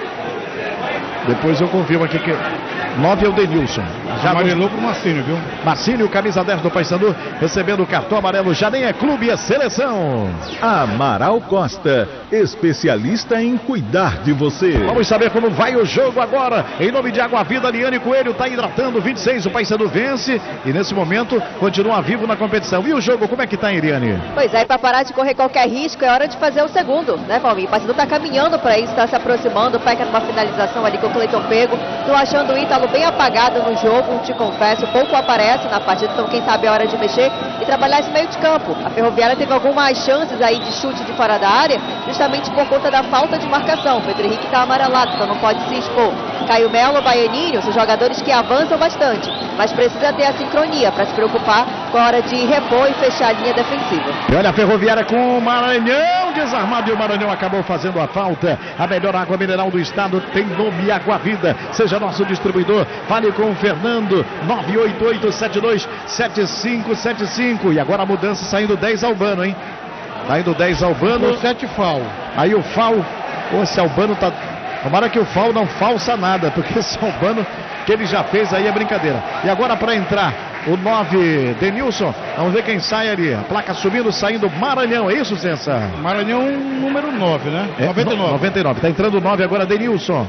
depois eu confirmo aqui que 9 é o Denilson. Já amarelou pro Marcílio, viu? Marcílio, camisa 10 do Paysandu, recebendo o cartão amarelo. Já nem é clube, é seleção. Amaral Costa, especialista em cuidar de você. Vamos saber como vai o jogo agora. Em nome de Água Vida, Liane Coelho está hidratando. 26, o Paysandu vence e nesse momento continua vivo na competição. E o jogo, como é que tá, Eliane? Pois é, para parar de correr qualquer risco, é hora de fazer o segundo, né, Valmir? O Paysandu tá caminhando para isso, está se aproximando, pega numa finalização ali com o Cleiton Pego. Tô achando o Ítalo bem apagado no jogo, te confesso, pouco aparece na partida, então quem sabe é hora de mexer e trabalhar esse meio de campo. A Ferroviária teve algumas chances aí de chute de fora da área, justamente por conta da falta de marcação. O Pedro Henrique tá amarelado, então não pode se expor. Caio Melo, Baianinho, são jogadores que avançam bastante, mas precisa ter a sincronia para se preocupar com a hora de repor e fechar a linha defensiva. E olha a Ferroviária com o Maranhão desarmado e o Maranhão acabou fazendo a falta. A melhor água mineral do estado tem nome Água Vida. Seja nosso distribuidor. Fale com o Fernando, 988-72-7575. E agora a mudança saindo 10 Albano, hein? Tá indo 10 Albano. 7 Fal. Aí o Fal, esse Albano tá... Tomara que o Fal não falsa nada, porque esse Albano que ele já fez aí é brincadeira. E agora para entrar o 9, Denilson. Vamos ver quem sai ali. A placa subindo, saindo Maranhão. É isso, Sensa? Maranhão número 9, né? 99. 99. Tá entrando o 9 agora, Denilson.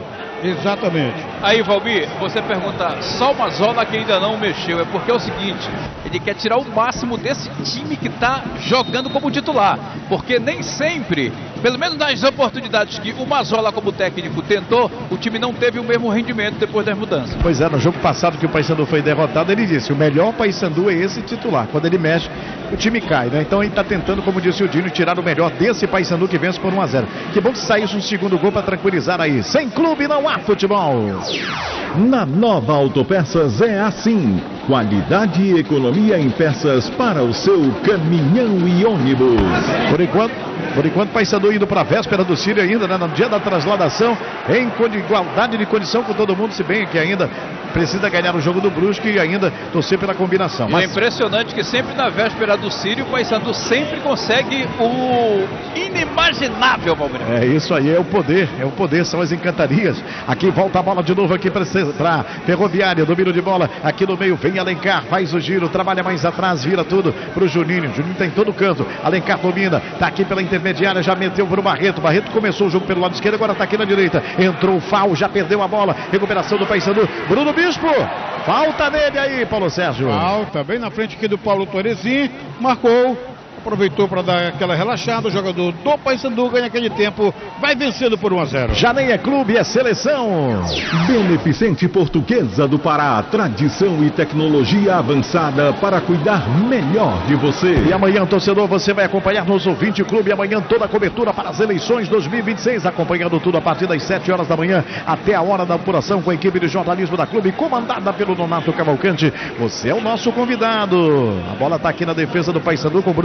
Exatamente. Aí, Valmir, você pergunta, só o Mazola que ainda não mexeu. É porque é o seguinte, ele quer tirar o máximo desse time que está jogando como titular. Porque nem sempre, pelo menos nas oportunidades que o Mazola como técnico tentou, o time não teve o mesmo rendimento depois das mudanças. Pois é, no jogo passado que o Paysandu foi derrotado, ele disse, o melhor Paysandu é esse titular. Quando ele mexe, o time cai, né? Então ele está tentando, como disse o Dino, tirar o melhor desse Paysandu que vence por 1-0. Que bom que saísse um segundo gol para tranquilizar aí. Sem clube não há futebol. Na Nova Autopeças é assim. Qualidade e economia em peças para o seu caminhão e ônibus. Por enquanto, Paysandu indo para a véspera do Sírio ainda, né? No dia da transladação, em igualdade de condição com todo mundo, se bem que ainda precisa ganhar o jogo do Brusque e ainda torcer pela combinação. Mas... É impressionante que sempre na véspera do Sírio, o Paysandu sempre consegue o inimaginável, Valmir. É isso aí, é o poder, são as encantarias. Aqui volta a bola de novo aqui para Ferroviária, domínio de bola aqui no meio, vem Alencar, faz o giro, trabalha mais atrás, vira tudo pro Juninho tá em todo canto, Alencar domina, tá aqui pela intermediária, já meteu pro Barreto começou o jogo pelo lado esquerdo, agora tá aqui na direita, entrou o Fal, já perdeu a bola, recuperação do Paysandu, Bruno Bispo, falta nele aí, Paulo Sérgio. Falta, bem na frente aqui do Paulo Torezin, marcou, aproveitou para dar aquela relaxada, o jogador do Paysandu ganha aquele tempo, vai vencendo por 1-0. Já nem é clube, é seleção. Beneficente Portuguesa do Pará, tradição e tecnologia avançada para cuidar melhor de você. E amanhã, torcedor, você vai acompanhar nos Ouvinte Clube, amanhã toda a cobertura para as eleições 2026, acompanhando tudo a partir das 7 horas da manhã até a hora da apuração com a equipe de jornalismo da clube, comandada pelo Donato Cavalcante. Você é o nosso convidado. A bola está aqui na defesa do Paysandu com